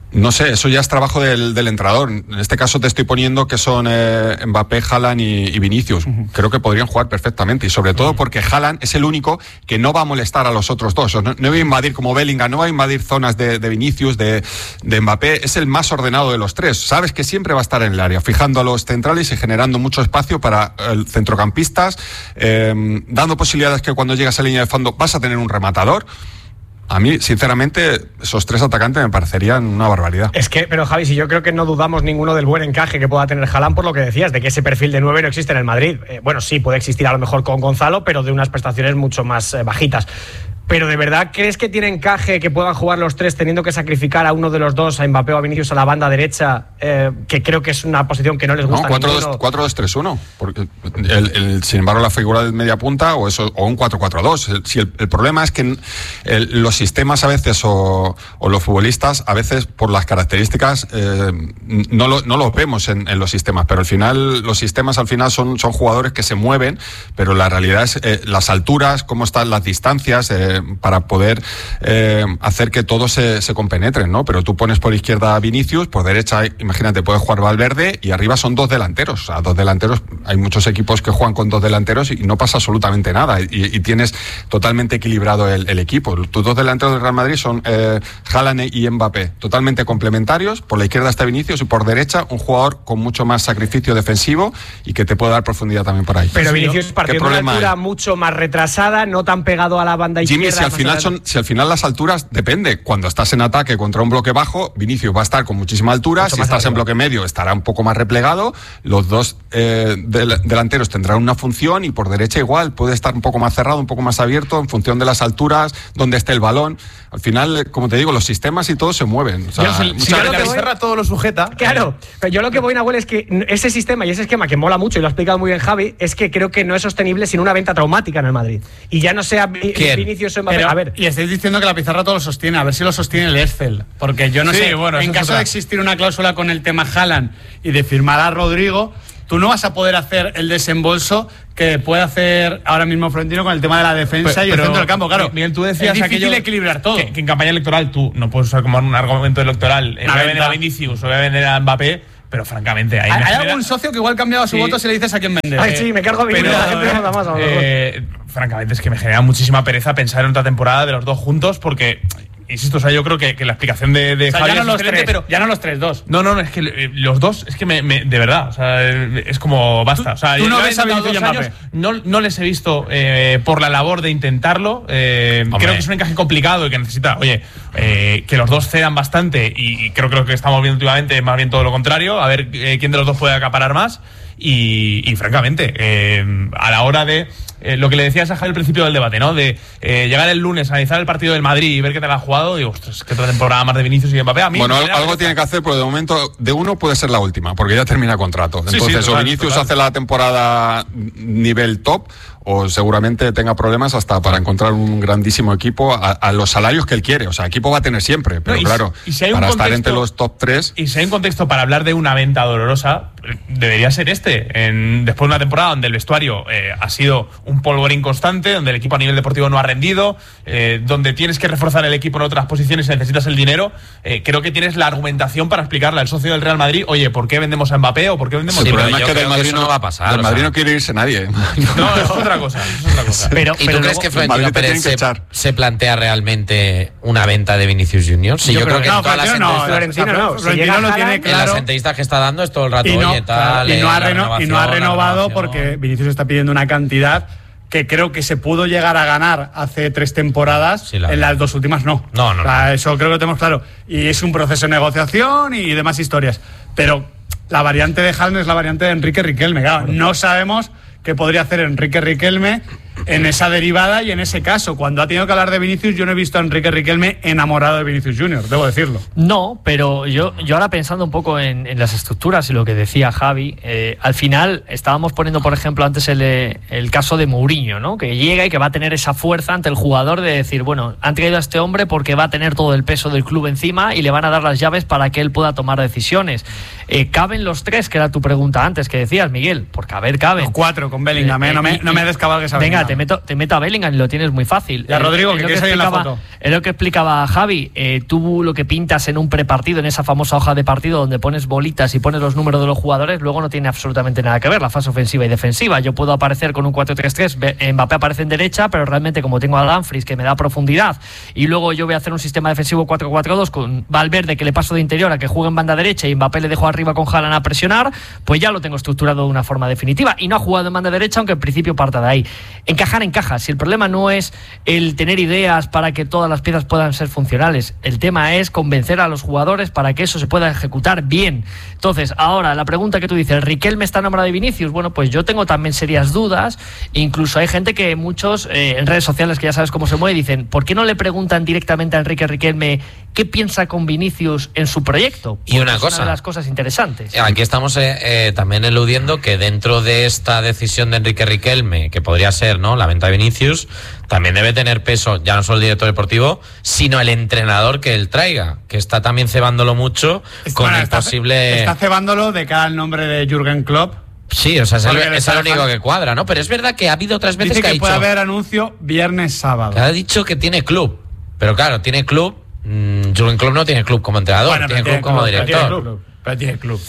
No sé, eso ya es trabajo del entrenador. En este caso te estoy poniendo que son Mbappé, Haaland y Vinicius. Creo que podrían jugar perfectamente, y sobre todo porque Haaland es el único que no va a molestar a los otros dos. No va a invadir como Bellingham, no va a invadir zonas de Vinicius, de Mbappé. Es el más ordenado de los tres. Sabes que siempre va a estar en el área, fijando a los centrales y generando mucho espacio para centrocampistas, dando posibilidades que cuando llegas a línea de fondo vas a tener un rematador. A mí, sinceramente, esos tres atacantes me parecerían una barbaridad. Pero Javi, si yo creo que no dudamos ninguno del buen encaje que pueda tener Haaland, por lo que decías, de que ese perfil de 9 no existe en el Madrid. Bueno, sí, puede existir a lo mejor con Gonzalo, pero de unas prestaciones mucho más bajitas. Pero ¿de verdad crees que tiene encaje que puedan jugar los tres teniendo que sacrificar a uno de los dos, a Mbappé o a Vinicius, a la banda derecha, que creo que es una posición que no les gusta? 4-2-3-1. Porque sin embargo, la figura de media punta o un 4-4-2. Si el problema es que los sistemas a veces o los futbolistas a veces por las características no los vemos en los sistemas, pero al final los sistemas son jugadores que se mueven, pero la realidad es las alturas, cómo están las distancias, para poder hacer que todos se compenetren, ¿no? Pero tú pones por izquierda a Vinicius, por derecha, imagínate, puede jugar Valverde, y arriba son dos delanteros. O sea, dos delanteros, hay muchos equipos que juegan con dos delanteros y no pasa absolutamente nada, y tienes totalmente equilibrado el equipo. Tus dos delanteros del Real Madrid son Haaland y Mbappé, totalmente complementarios. Por la izquierda está Vinicius y por derecha un jugador con mucho más sacrificio defensivo y que te puede dar profundidad también por ahí. Pero Vinicius partiendo de una altura mucho más retrasada, no tan pegado a la banda izquierda. Si al final las alturas, depende. Cuando estás en ataque contra un bloque bajo, Vinicius va a estar con muchísima altura. Si estás en bloque medio, estará un poco más replegado. Los dos delanteros tendrán una función, y por derecha igual, puede estar un poco más cerrado, un poco más abierto, en función de las alturas, donde esté el balón. Al final, como te digo, los sistemas y todo se mueven. O sea, si la Pizarra todo lo sujeta. Claro, pero yo lo que voy, Nahuel, es que ese sistema y ese esquema que mola mucho, y lo ha explicado muy bien Javi, es que creo que no es sostenible sin una venta traumática en el Madrid. Y ya no sea Vinicius o Mbappé. A ver, y estáis diciendo que la Pizarra todo lo sostiene, a ver si lo sostiene el Excel, porque yo no sé, en caso de existir una cláusula con el tema Haaland y de firmar a Rodrigo, tú no vas a poder hacer el desembolso que puede hacer ahora mismo Florentino con el tema de la defensa y el centro del campo. Claro, Miguel, tú decías es difícil equilibrar todo. Que en campaña electoral tú no puedes usar como un argumento electoral voy a vender a Vinicius o voy a vender a Mbappé, pero francamente hay algún socio que igual cambiaba su voto si le dices a quién vender. Ay, sí, me cargo a Vinicius, la gente no da más a lo mejor. Francamente es que me genera muchísima pereza pensar en otra temporada de los dos juntos, porque insisto, o sea, yo creo que la explicación de Javier ya no los tres, pero ya no los tres, dos. No, es que los dos, es que de verdad, o sea, es como basta. O sea, ¿Tú no ves a Vinicius y Mbappé? No les he visto por la labor de intentarlo. Creo que es un encaje complicado y que necesita, que los dos cedan bastante, y creo que lo que estamos viendo últimamente es más bien todo lo contrario, a ver quién de los dos puede acaparar más. Y francamente, a la hora de lo que le decías a Javi al principio del debate, ¿no? De llegar el lunes, analizar el partido del Madrid y ver qué te ha jugado, digo, ostras, qué otra temporada más de Vinicius y de Mbappé. A mí algo tiene que hacer, porque de momento de uno puede ser la última, porque ya termina contrato. Entonces, total, o Vinicius hace la temporada nivel top, o seguramente tenga problemas hasta para encontrar un grandísimo equipo a los salarios que él quiere. O sea, equipo va a tener siempre, pero claro, si para estar entre los top 3... Y si hay un contexto para hablar de una venta dolorosa, debería ser después de una temporada donde el vestuario ha sido un polvorín constante, donde el equipo a nivel deportivo no ha rendido, donde tienes que reforzar el equipo en otras posiciones y necesitas el dinero. Creo que tienes la argumentación para explicarle al socio del Real Madrid, oye, ¿por qué vendemos a Mbappé o por qué vendemos a Mbappé? El problema es que del Madrid no va a pasar. Del Madrid no quiere irse nadie. No, es otra cosa. Pero ¿y tú crees que Florentino Pérez se plantea realmente una venta de Vinicius Junior? Sí, yo creo que no, todas las entrevistas Florentino lo tiene claro. En las entrevistas que está dando es todo el rato, y no ha renovado porque Vinicius está pidiendo una cantidad que creo que se pudo llegar a ganar hace 3 temporadas, en las 2 últimas no. No. O sea, eso creo que lo tenemos claro. Y es un proceso de negociación y demás historias. Pero la variante de Haaland es la variante de Enrique Riquelme. Claro, no sabemos qué podría hacer Enrique Riquelme en esa derivada y en ese caso. Cuando ha tenido que hablar de Vinicius, yo no he visto a Enrique Riquelme enamorado de Vinicius Junior, debo decirlo. No, pero yo ahora pensando un poco en las estructuras y lo que decía Javi, al final estábamos poniendo, por ejemplo, antes el caso de Mourinho, ¿no? Que llega y que va a tener esa fuerza ante el jugador de decir, bueno, han traído a este hombre porque va a tener todo el peso del club encima y le van a dar las llaves para que él pueda tomar decisiones. ¿Caben los 3? Que era tu pregunta antes, que decías, Miguel. Porque, a ver, caben. Los 4 con Bellingham, no me descabalgues a Venga, te meto a Bellingham y lo tienes muy fácil. Y a Rodrigo, que quieres ahí en la foto. Es lo que explicaba Javi. Tú lo que pintas en un prepartido, en esa famosa hoja de partido donde pones bolitas y pones los números de los jugadores, luego no tiene absolutamente nada que ver la fase ofensiva y defensiva. Yo puedo aparecer con un 4-3-3, Mbappé aparece en derecha, pero realmente como tengo a Dumfries que me da profundidad, y luego yo voy a hacer un sistema defensivo 4-4-2 con Valverde, que le paso de interior a que juegue en banda derecha, y Mbappé le dejo arriba con Haaland a presionar, pues ya lo tengo estructurado de una forma definitiva. Y no ha jugado en banda derecha, aunque en principio parta de ahí. Encaja. Si el problema no es el tener ideas para que todas las piezas puedan ser funcionales, el tema es convencer a los jugadores para que eso se pueda ejecutar bien. Entonces, ahora, la pregunta que tú dices, ¿Riquelme está enamorado de Vinicius? Bueno, pues yo tengo también serias dudas. Incluso hay gente que muchos en redes sociales, que ya sabes cómo se mueve, dicen, ¿por qué no le preguntan directamente a Enrique Riquelme qué piensa con Vinicius en su proyecto? Y una cosa, es una de las cosas interesantes. Aquí estamos también eludiendo que dentro de esta decisión de Enrique Riquelme, que podría ser, ¿no?, la venta de Vinicius, también debe tener peso ya no solo el director deportivo, sino el entrenador que él traiga, que está también cebándolo mucho con el posible... Está cebándolo de cara al nombre de Jürgen Klopp. Sí, o sea, es el único que cuadra, ¿no? Pero es verdad que ha habido otras veces dice que puede haber anuncio viernes-sábado. Que ha dicho que tiene club, pero claro, tiene club. Jürgen Klopp no tiene club como entrenador, bueno, tiene club como director. Pero tiene club.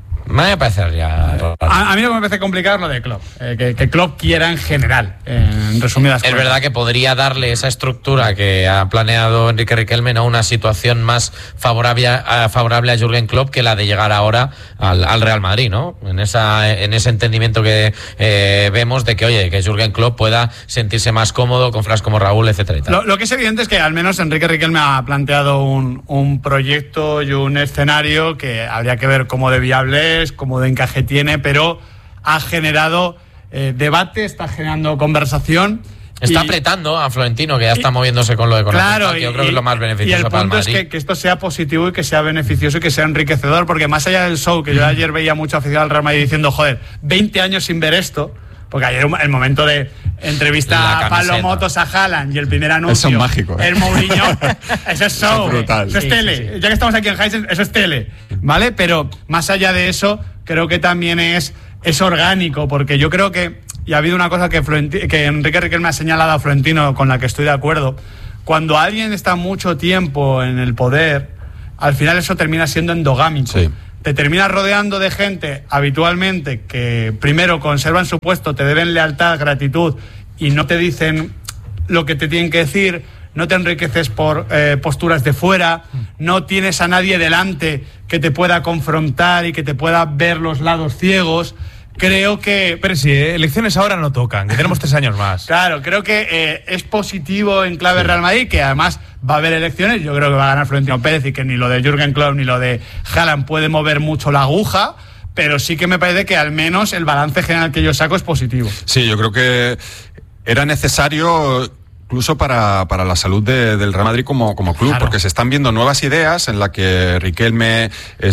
Me parece ya... A mí lo que me parece complicado es lo de Klopp. Que Klopp quiera en general, en resumidas cuentas. Es verdad que podría darle esa estructura que ha planeado Enrique Riquelme, ¿no?, una situación más favorable a Jürgen Klopp que la de llegar ahora al Real Madrid, ¿no? En ese entendimiento que vemos de que, oye, que Jürgen Klopp pueda sentirse más cómodo con frases como Raúl, etcétera y tal. Lo que es evidente es que al menos Enrique Riquelme ha planteado un proyecto y un escenario que habría que ver cómo de viable es, cómo de encaje tiene, pero ha generado debate, está generando conversación. Está apretando a Florentino, que ya está moviéndose con lo de Claro, que yo creo que es lo más beneficioso para el Madrid. Y el punto es que esto sea positivo y que sea beneficioso y que sea enriquecedor, porque más allá del show, que yo ayer veía mucho aficionado al Real Madrid diciendo, joder, 20 años sin ver esto, porque ayer el momento de entrevista a Pablo Motos a Haaland y el primer anuncio. Eso es mágico. El Mourinho. Eso es show. Eso es brutal. Eso es tele. Sí. Ya que estamos aquí en Heisen, eso es tele. ¿Vale? Pero más allá de eso, creo que también es orgánico, porque yo creo que, y ha habido una cosa que Enrique Riquelme ha señalado a Florentino, con la que estoy de acuerdo, cuando alguien está mucho tiempo en el poder, al final eso termina siendo endogámico. Sí. Te terminas rodeando de gente habitualmente que primero conservan su puesto, te deben lealtad, gratitud y no te dicen lo que te tienen que decir, no te enriqueces por posturas de fuera, no tienes a nadie delante que te pueda confrontar y que te pueda ver los lados ciegos. Creo que... Pero sí, elecciones ahora no tocan, que tenemos 3 años más. Claro, creo que es positivo en clave Real Madrid, que además va a haber elecciones. Yo creo que va a ganar Florentino Pérez y que ni lo de Jürgen Klopp ni lo de Haaland puede mover mucho la aguja, pero sí que me parece que al menos el balance general que yo saco es positivo. Sí, yo creo que era necesario... incluso para la salud del Real Madrid como club, claro, porque se están viendo nuevas ideas en las que Riquelme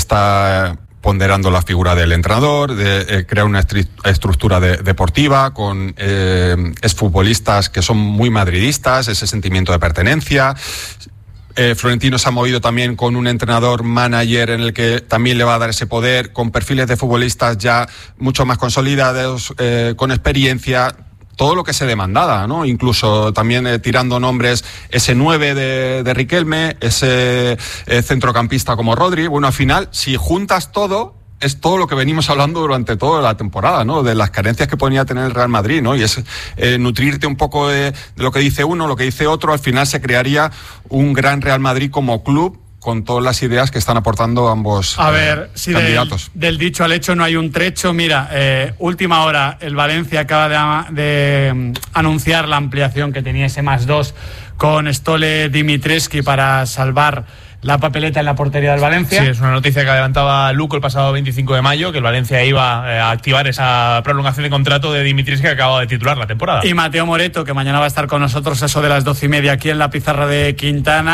está ponderando la figura del entrenador, de crear una estructura deportiva con exfutbolistas que son muy madridistas, ese sentimiento de pertenencia. Florentino se ha movido también con un entrenador manager en el que también le va a dar ese poder, con perfiles de futbolistas ya mucho más consolidados, con experiencia, todo lo que se demandaba, ¿no? Incluso también tirando nombres, ese 9 de Riquelme, ese centrocampista como Rodri. Bueno, al final, si juntas todo, es todo lo que venimos hablando durante toda la temporada, ¿no? De las carencias que podía tener el Real Madrid, ¿no? Y es nutrirte un poco de lo que dice uno, lo que dice otro. Al final se crearía un gran Real Madrid como club, con todas las ideas que están aportando ambos candidatos. Del dicho al hecho no hay un trecho. Mira, última hora, el Valencia acaba de anunciar la ampliación que tenía ese +2 con Stole Dimitrescu para salvar la papeleta en la portería del Valencia. Sí, es una noticia que adelantaba Luco el pasado 25 de mayo, que el Valencia iba a activar esa prolongación de contrato de Dimitrescu, que acaba de titular la temporada. Y Mateo Moreto, que mañana va a estar con nosotros eso de las 12:30 aquí en la pizarra de Quintana,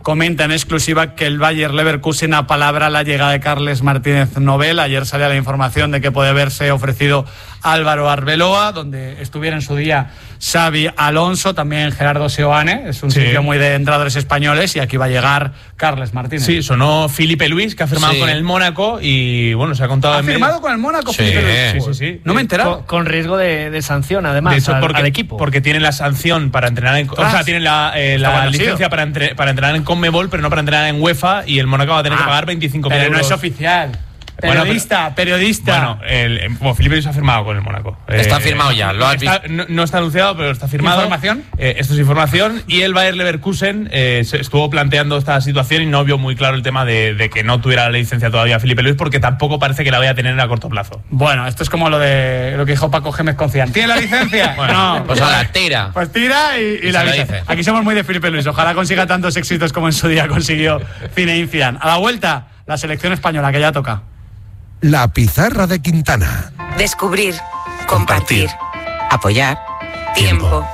comenta en exclusiva que el Bayer Leverkusen apalabra la llegada de Carles Martínez Nobel. Ayer salía la información de que puede haberse ofrecido Álvaro Arbeloa, donde estuviera en su día Xavi Alonso, también Gerardo Seoane, es un sitio muy de entrenadores españoles, y aquí va a llegar Carles Martínez. Sí, sonó Filipe Luis, que ha firmado con el Mónaco, y bueno, se ha contado... ¿Ha firmado con el Mónaco Filipe Luis? Sí. No me he enterado. Con riesgo de sanción, además, de hecho, al equipo. Porque tienen la sanción para entrenar en... O sea, tienen la licencia para entrenar en Conmebol, pero no para entrenar en UEFA, y el Mónaco va a tener que pagar 25.000 euros. Pero no es oficial. Periodista. Bueno, Filipe Luis ha firmado con el Mónaco. Está firmado ya, lo has visto. No está anunciado, pero está firmado. ¿Información? Esto es información. Y el Bayer Leverkusen se estuvo planteando esta situación y no vio muy claro el tema de que no tuviera la licencia todavía Filipe Luis, porque tampoco parece que la vaya a tener a corto plazo. Bueno, esto es como lo que dijo Paco Gémez con Zidane. ¿Tiene la licencia? Bueno, no, pues ahora tira. Pues tira y la dice. Aquí somos muy de Filipe Luis. Ojalá consiga tantos éxitos como en su día consiguió Zinedine Zidane. A la vuelta, la selección española, que ya toca. La pizarra de Quintana. Descubrir, compartir, apoyar, tiempo.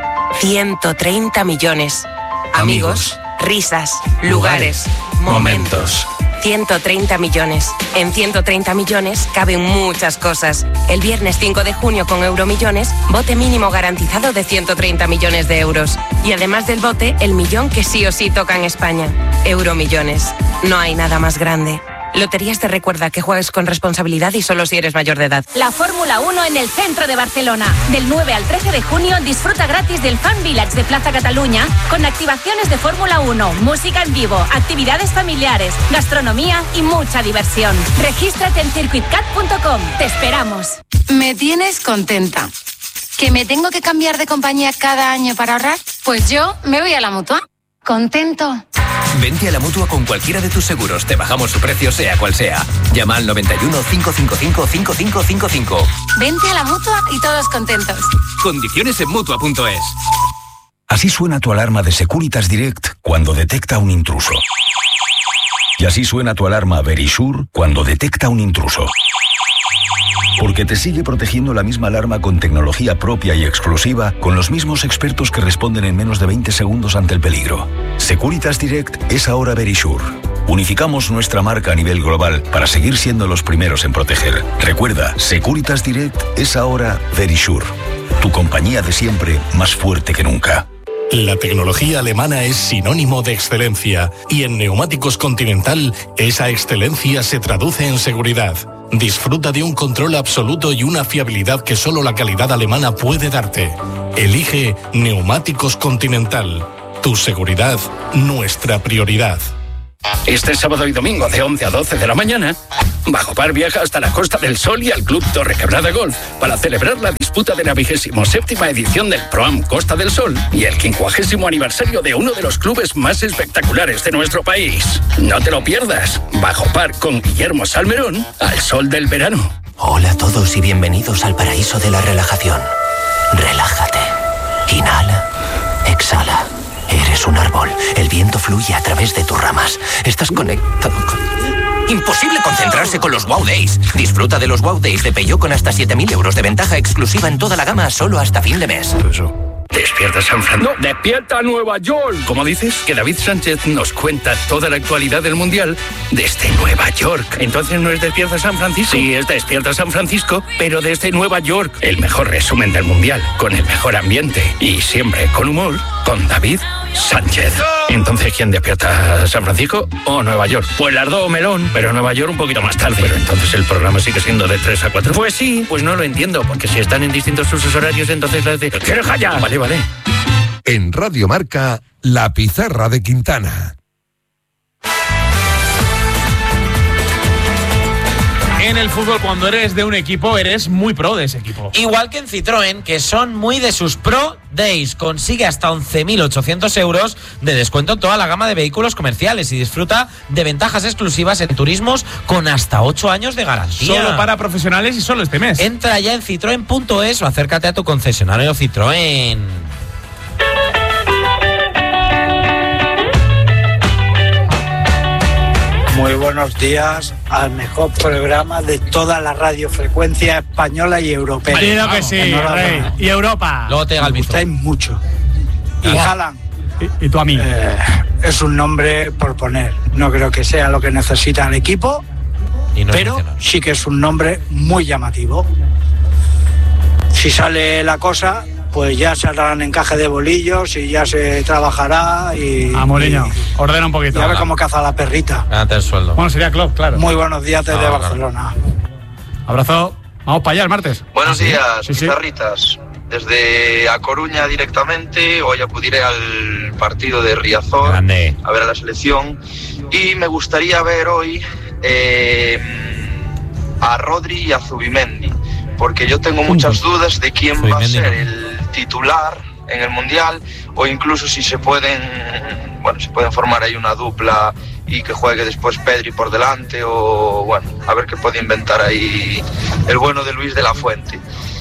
130 millones. Amigos, risas, lugares, momentos. 130 millones. En 130 millones caben muchas cosas. El viernes 5 de junio con Euromillones, bote mínimo garantizado de 130 millones de euros. Y además del bote, el millón que sí o sí toca en España. Euromillones. No hay nada más grande. Loterías te recuerda que juegues con responsabilidad y solo si eres mayor de edad. La Fórmula 1 en el centro de Barcelona. Del 9 al 13 de junio disfruta gratis del Fan Village de Plaza Cataluña con activaciones de Fórmula 1, música en vivo, actividades familiares, gastronomía y mucha diversión. Regístrate en circuitcat.com. Te esperamos. Me tienes contenta. ¿Que me tengo que cambiar de compañía cada año para ahorrar? Pues yo me voy a la Mutua. ¿Contento? Vente a la Mutua con cualquiera de tus seguros. Te bajamos su precio, sea cual sea. Llama al 91 555 5555. Vente a la Mutua y todos contentos. Condiciones en Mutua.es. Así suena tu alarma de Securitas Direct cuando detecta un intruso. Y así suena tu alarma Verisure cuando detecta un intruso. Porque te sigue protegiendo la misma alarma con tecnología propia y exclusiva, con los mismos expertos que responden en menos de 20 segundos ante el peligro. Securitas Direct es ahora Verisure. Unificamos nuestra marca a nivel global para seguir siendo los primeros en proteger. Recuerda, Securitas Direct es ahora Verisure. Tu compañía de siempre, más fuerte que nunca. La tecnología alemana es sinónimo de excelencia y en Neumáticos Continental esa excelencia se traduce en seguridad. Disfruta de un control absoluto y una fiabilidad que solo la calidad alemana puede darte. Elige Neumáticos Continental. Tu seguridad, nuestra prioridad. Este sábado y domingo de 11 a 12 de la mañana, Bajo Par viaja hasta la Costa del Sol y al Club Torrequebrada Golf para celebrar la disputa de la 27ª edición del Pro-Am Costa del Sol y el 50º aniversario de uno de los clubes más espectaculares de nuestro país. No te lo pierdas. Bajo Par con Guillermo Salmerón al sol del verano. Hola a todos y bienvenidos al paraíso de la relajación. Relájate. Inhala. Exhala. Eres un árbol. El viento fluye a través de tus ramas. Estás conectado con... Imposible concentrarse con los Wow Days. Disfruta de los Wow Days de Peugeot con hasta 7.000 euros de ventaja exclusiva en toda la gama solo hasta fin de mes. Despierta San Francisco. No, despierta Nueva York. ¿Cómo dices? Que David Sánchez nos cuenta toda la actualidad del Mundial desde Nueva York. Entonces no es Despierta San Francisco. Sí, es Despierta San Francisco, pero desde Nueva York. El mejor resumen del Mundial, con el mejor ambiente y siempre con humor, con David Sánchez. Entonces, ¿quién despierta? ¿San Francisco o Nueva York? Pues las dos, melón, pero Nueva York un poquito más tarde. Pero entonces el programa sigue siendo de 3 a 4. Pues sí, pues no lo entiendo, porque si están en distintos usos horarios, entonces las de... ¡Que deja ya! Vale. En Radio Marca, La Pizarra de Quintana. En el fútbol, cuando eres de un equipo, eres muy pro de ese equipo. Igual que en Citroën, que son muy de sus Pro Days. Consigue hasta 11.800 euros de descuento en toda la gama de vehículos comerciales y disfruta de ventajas exclusivas en turismos con hasta 8 años de garantía. Solo para profesionales y solo este mes. Entra ya en citroen.es o acércate a tu concesionario Citroën. Muy buenos días al mejor programa de toda la radiofrecuencia española y europea. Claro que sí, Rey. Y Europa. Luego te me gustáis mucho. Y Haaland. ¿Y tu amigo? es un nombre por poner. No creo que sea lo que necesita el equipo, pero sí que es un nombre muy llamativo. Si sale la cosa, pues ya se harán encaje de bolillos y ya se trabajará y... Mourinho, ordena un poquito. Ya ve cómo caza la perrita. Gánate el sueldo. Bueno, sería Klopp, claro. Muy buenos días desde Barcelona. Abrazo. Vamos para allá el martes. Buenos días, sí. pizarritas. Desde A Coruña directamente, hoy acudiré al partido de Riazor, Grande. a ver a la selección. Y me gustaría ver hoy a Rodri y a Zubimendi, porque yo tengo muchas dudas de quién va a ser el titular en el Mundial, o incluso si se pueden formar ahí una dupla y que juegue después Pedri por delante, o bueno, a ver qué puede inventar ahí el bueno de Luis de la Fuente.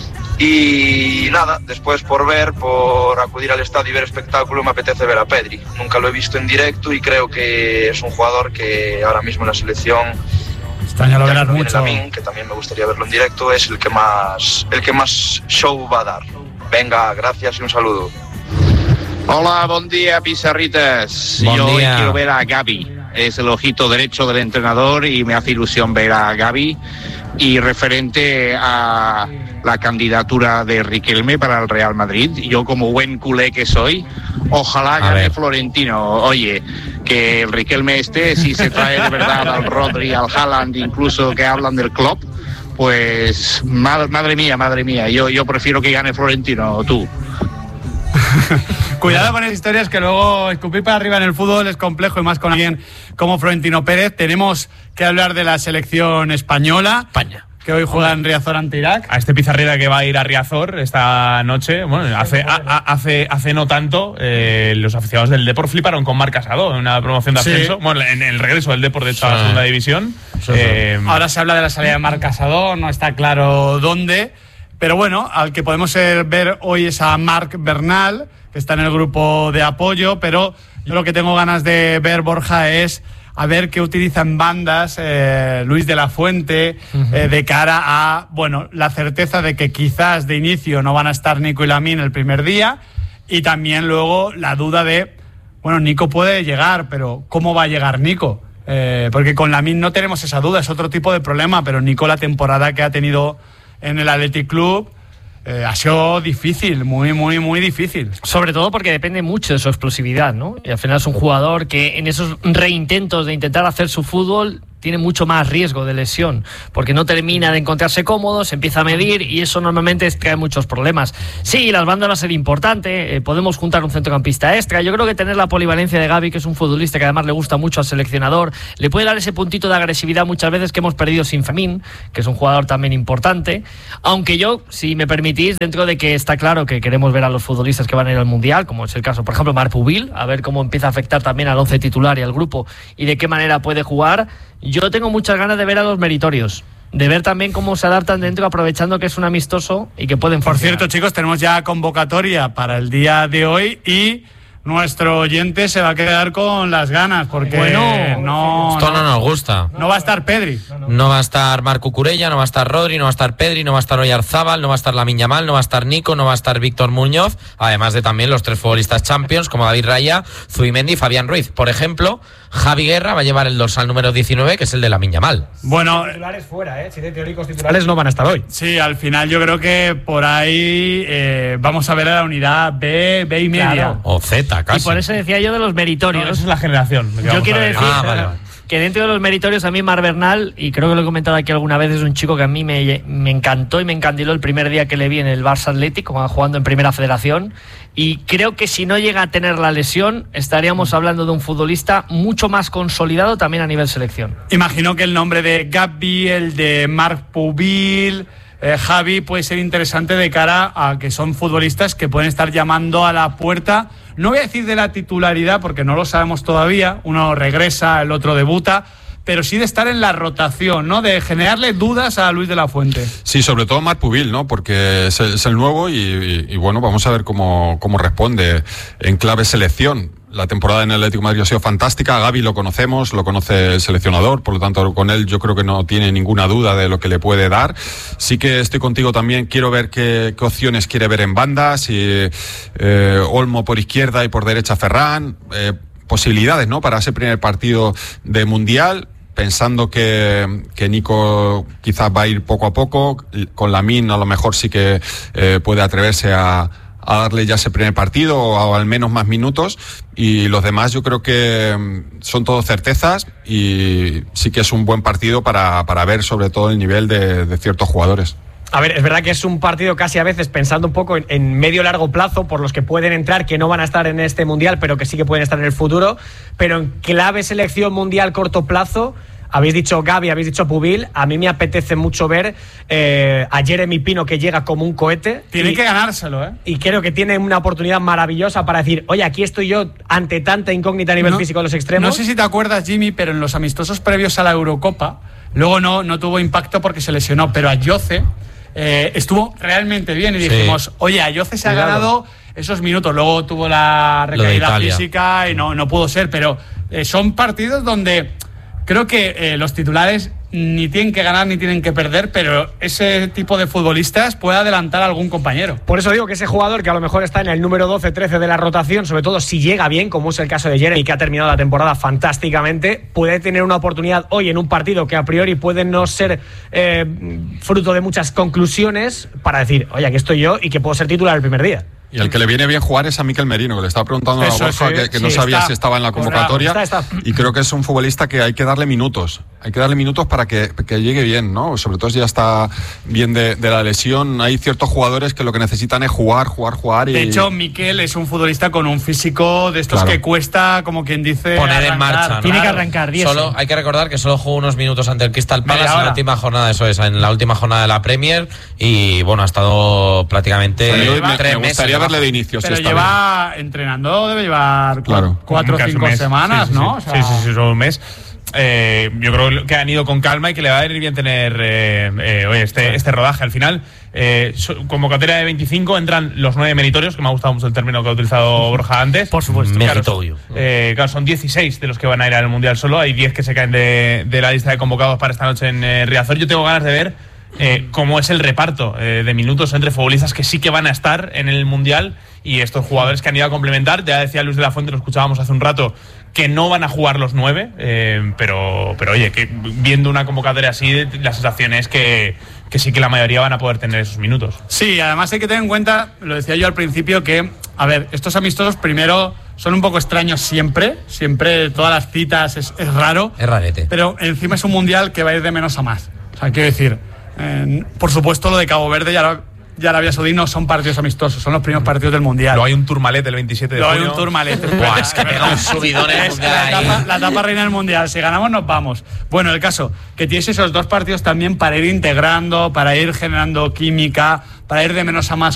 Y nada, después por acudir al estadio y ver espectáculo, me apetece ver a Pedri. Nunca lo he visto en directo y creo que es un jugador que ahora mismo en la selección, este año lo verás mucho. Lamin, que también me gustaría verlo en directo, es el que más show va a dar. Venga, gracias y un saludo. Hola, buen día, pizarritas. Yo hoy quiero ver a Gavi. Es el ojito derecho del entrenador y me hace ilusión ver a Gavi. Y referente a la candidatura de Riquelme para el Real Madrid, yo como buen culé que soy, ojalá gane Florentino. Oye, que el Riquelme si se trae de verdad al Rodri, al Haaland, incluso que hablan del Klopp, pues madre mía, yo prefiero que gane Florentino, tú. Cuidado con esas historias, que luego escupir para arriba en el fútbol es complejo, y más con alguien como Florentino Pérez. Tenemos que hablar de la selección española. España. Que hoy juega en Riazor ante Irak. A este Pizarrita que va a ir a Riazor esta noche, bueno, hace no tanto, los aficionados del Depor fliparon con Marc Casado en una promoción de ascenso. Bueno, en el regreso del Depor, de hecho, a la segunda división. Ahora se habla de la salida de Marc Casado, no está claro dónde. Pero bueno, al que podemos ver hoy es a Marc Bernal, que está en el grupo de apoyo, pero yo lo que tengo ganas de ver, Borja, es a ver qué utilizan bandas Luis de la Fuente de cara a, bueno, la certeza de que quizás de inicio no van a estar Nico y Lamine el primer día, y también luego la duda de, bueno, Nico puede llegar, pero ¿cómo va a llegar Nico? Porque con Lamine no tenemos esa duda, es otro tipo de problema, pero Nico, la temporada que ha tenido en el Athletic Club ha sido difícil, muy difícil. Sobre todo porque depende mucho de su explosividad, ¿no? Y al final es un jugador que en esos reintentos de intentar hacer su fútbol tiene mucho más riesgo de lesión, porque no termina de encontrarse cómodo, se empieza a medir y eso normalmente trae muchos problemas. Sí, las bandas va a ser importante, podemos juntar un centrocampista extra. Yo creo que tener la polivalencia de Gavi, que es un futbolista que además le gusta mucho al seleccionador, le puede dar ese puntito de agresividad muchas veces que hemos perdido sin Fermín, que es un jugador también importante. Aunque yo, si me permitís, dentro de que está claro que queremos ver a los futbolistas que van a ir al Mundial, como es el caso, por ejemplo, Marc Pubil, a ver cómo empieza a afectar también al 11 titular y al grupo y de qué manera puede jugar. Yo tengo muchas ganas de ver a los meritorios, de ver también cómo se adaptan dentro, aprovechando que es un amistoso y que pueden funcionar. Por cierto, chicos, tenemos ya convocatoria para el día de hoy y nuestro oyente se va a quedar con las ganas, porque esto no nos gusta. No va a estar Pedri. No va a estar Marc Cucurella, no va a estar Rodri, no va a estar Pedri, no va a estar Oyarzábal, no va a estar Lamine Yamal, no va a estar Nico, no va a estar Víctor Muñoz, además de también los 3 futbolistas Champions como David Raya, Zubimendi y Fabián Ruiz. Por ejemplo, Javi Guerra va a llevar el dorsal número 19, que es el de Lamine Yamal. Bueno, titulares fuera, si de teóricos titulares no van a estar hoy. Sí, al final yo creo que por ahí vamos a ver a la unidad B y media. Claro. O Z, casi. Y por eso decía yo de los meritorios. No, esa es la generación. Yo quiero decir que dentro de los meritorios, a mí Marc Bernal, y creo que lo he comentado aquí alguna vez, es un chico que a mí me encantó y me encandiló el primer día que le vi en el Barça Atlético, jugando en Primera Federación, y creo que si no llega a tener la lesión, estaríamos hablando de un futbolista mucho más consolidado también a nivel selección. Imagino que el nombre de Gavi, el de Marc Pubil, Javi, puede ser interesante de cara a que son futbolistas que pueden estar llamando a la puerta. No voy a decir de la titularidad porque no lo sabemos todavía, uno regresa, el otro debuta, pero sí de estar en la rotación, ¿no? De generarle dudas a Luis de la Fuente. Sí, sobre todo Marc Pubil, ¿no? Porque es el nuevo y bueno, vamos a ver cómo responde en clave selección. La temporada en el Atlético de Madrid ha sido fantástica. A Gavi lo conocemos, lo conoce el seleccionador, por lo tanto con él yo creo que no tiene ninguna duda de lo que le puede dar. Sí que estoy contigo también, quiero ver qué opciones quiere ver en bandas, si Olmo por izquierda y por derecha Ferran, posibilidades, ¿no?, para ese primer partido de Mundial, pensando que Nico quizás va a ir poco a poco, con Lamine a lo mejor sí que puede atreverse a darle ya ese primer partido o al menos más minutos, y los demás yo creo que son todo certezas, y sí que es un buen partido para ver sobre todo el nivel de ciertos jugadores. A ver, es verdad que es un partido casi a veces pensando un poco en medio-largo plazo, por los que pueden entrar, que no van a estar en este Mundial, pero que sí que pueden estar en el futuro. Pero en clave selección mundial corto plazo, habéis dicho Gavi, habéis dicho Pubil, a mí me apetece mucho ver a Jeremy Pino, que llega como un cohete. Tiene que ganárselo, ¿eh? Y creo que tiene una oportunidad maravillosa para decir, oye, aquí estoy yo ante tanta incógnita a nivel físico de los extremos. No sé si te acuerdas, Jimmy, pero en los amistosos previos a la Eurocopa, luego no tuvo impacto porque se lesionó, pero a Jose estuvo realmente bien y dijimos, oye, a Jose se ha ganado esos minutos. Luego tuvo la recaída física y no pudo ser, pero son partidos donde creo que los titulares ni tienen que ganar ni tienen que perder, pero ese tipo de futbolistas puede adelantar a algún compañero. Por eso digo que ese jugador que a lo mejor está en el número 12-13 de la rotación, sobre todo si llega bien, como es el caso de Jeremy, que ha terminado la temporada fantásticamente, puede tener una oportunidad hoy en un partido que a priori puede no ser fruto de muchas conclusiones, para decir, oye, aquí estoy yo y que puedo ser titular el primer día. Y el que le viene bien jugar es a Mikel Merino, que le estaba preguntando a Borja que no sabía si estaba en la convocatoria. Está. Y creo que es un futbolista que hay que darle minutos. Hay que darle minutos para que llegue bien, ¿no? Sobre todo si ya está bien de la lesión. Hay ciertos jugadores que lo que necesitan es jugar. Y... De hecho, Mikel es un futbolista con un físico de estos que cuesta, como quien dice, poner en marcha, ¿no? Tiene que arrancar. Hay que recordar que solo jugó unos minutos ante el Crystal Palace en la última jornada, en la última jornada de la Premier, y bueno, ha estado prácticamente 3 meses. Verle de inicio, pero lleva entrenando, debe llevar 4 o 5 semanas, ¿no? Sí, solo un mes. Yo creo que han ido con calma y que le va a ir bien tener este rodaje. Al final, convocatoria de 25, entran los 9 meritorios, que me ha gustado mucho el término que ha utilizado Borja antes. Por supuesto. Meritorio. Claro, son 16 de los que van a ir al Mundial solo. Hay 10 que se caen de la lista de convocados para esta noche en Riazor. Yo tengo ganas de ver cómo es el reparto de minutos entre futbolistas que sí que van a estar en el Mundial y estos jugadores que han ido a complementar. Ya decía Luis de la Fuente, lo escuchábamos hace un rato, que no van a jugar los 9, pero oye, que viendo una convocatoria así, la sensación es que sí que la mayoría van a poder tener esos minutos. Sí, además hay que tener en cuenta, lo decía yo al principio, que, a ver, estos amistosos primero son un poco extraños siempre todas las citas es raro. Es rarete. Pero encima es un Mundial que va a ir de menos a más. O sea, quiero decir, por supuesto lo de Cabo Verde y Arabia Saudí no son partidos amistosos, son los primeros partidos del Mundial. Luego hay un Tourmalet el 27 de junio. Hay un Tourmalet. Es que pega un subidón en el Mundial. La etapa reina del Mundial. Si ganamos, nos vamos. Bueno, el caso, que tienes esos 2 partidos también para ir integrando, para ir generando química, para ir de menos a más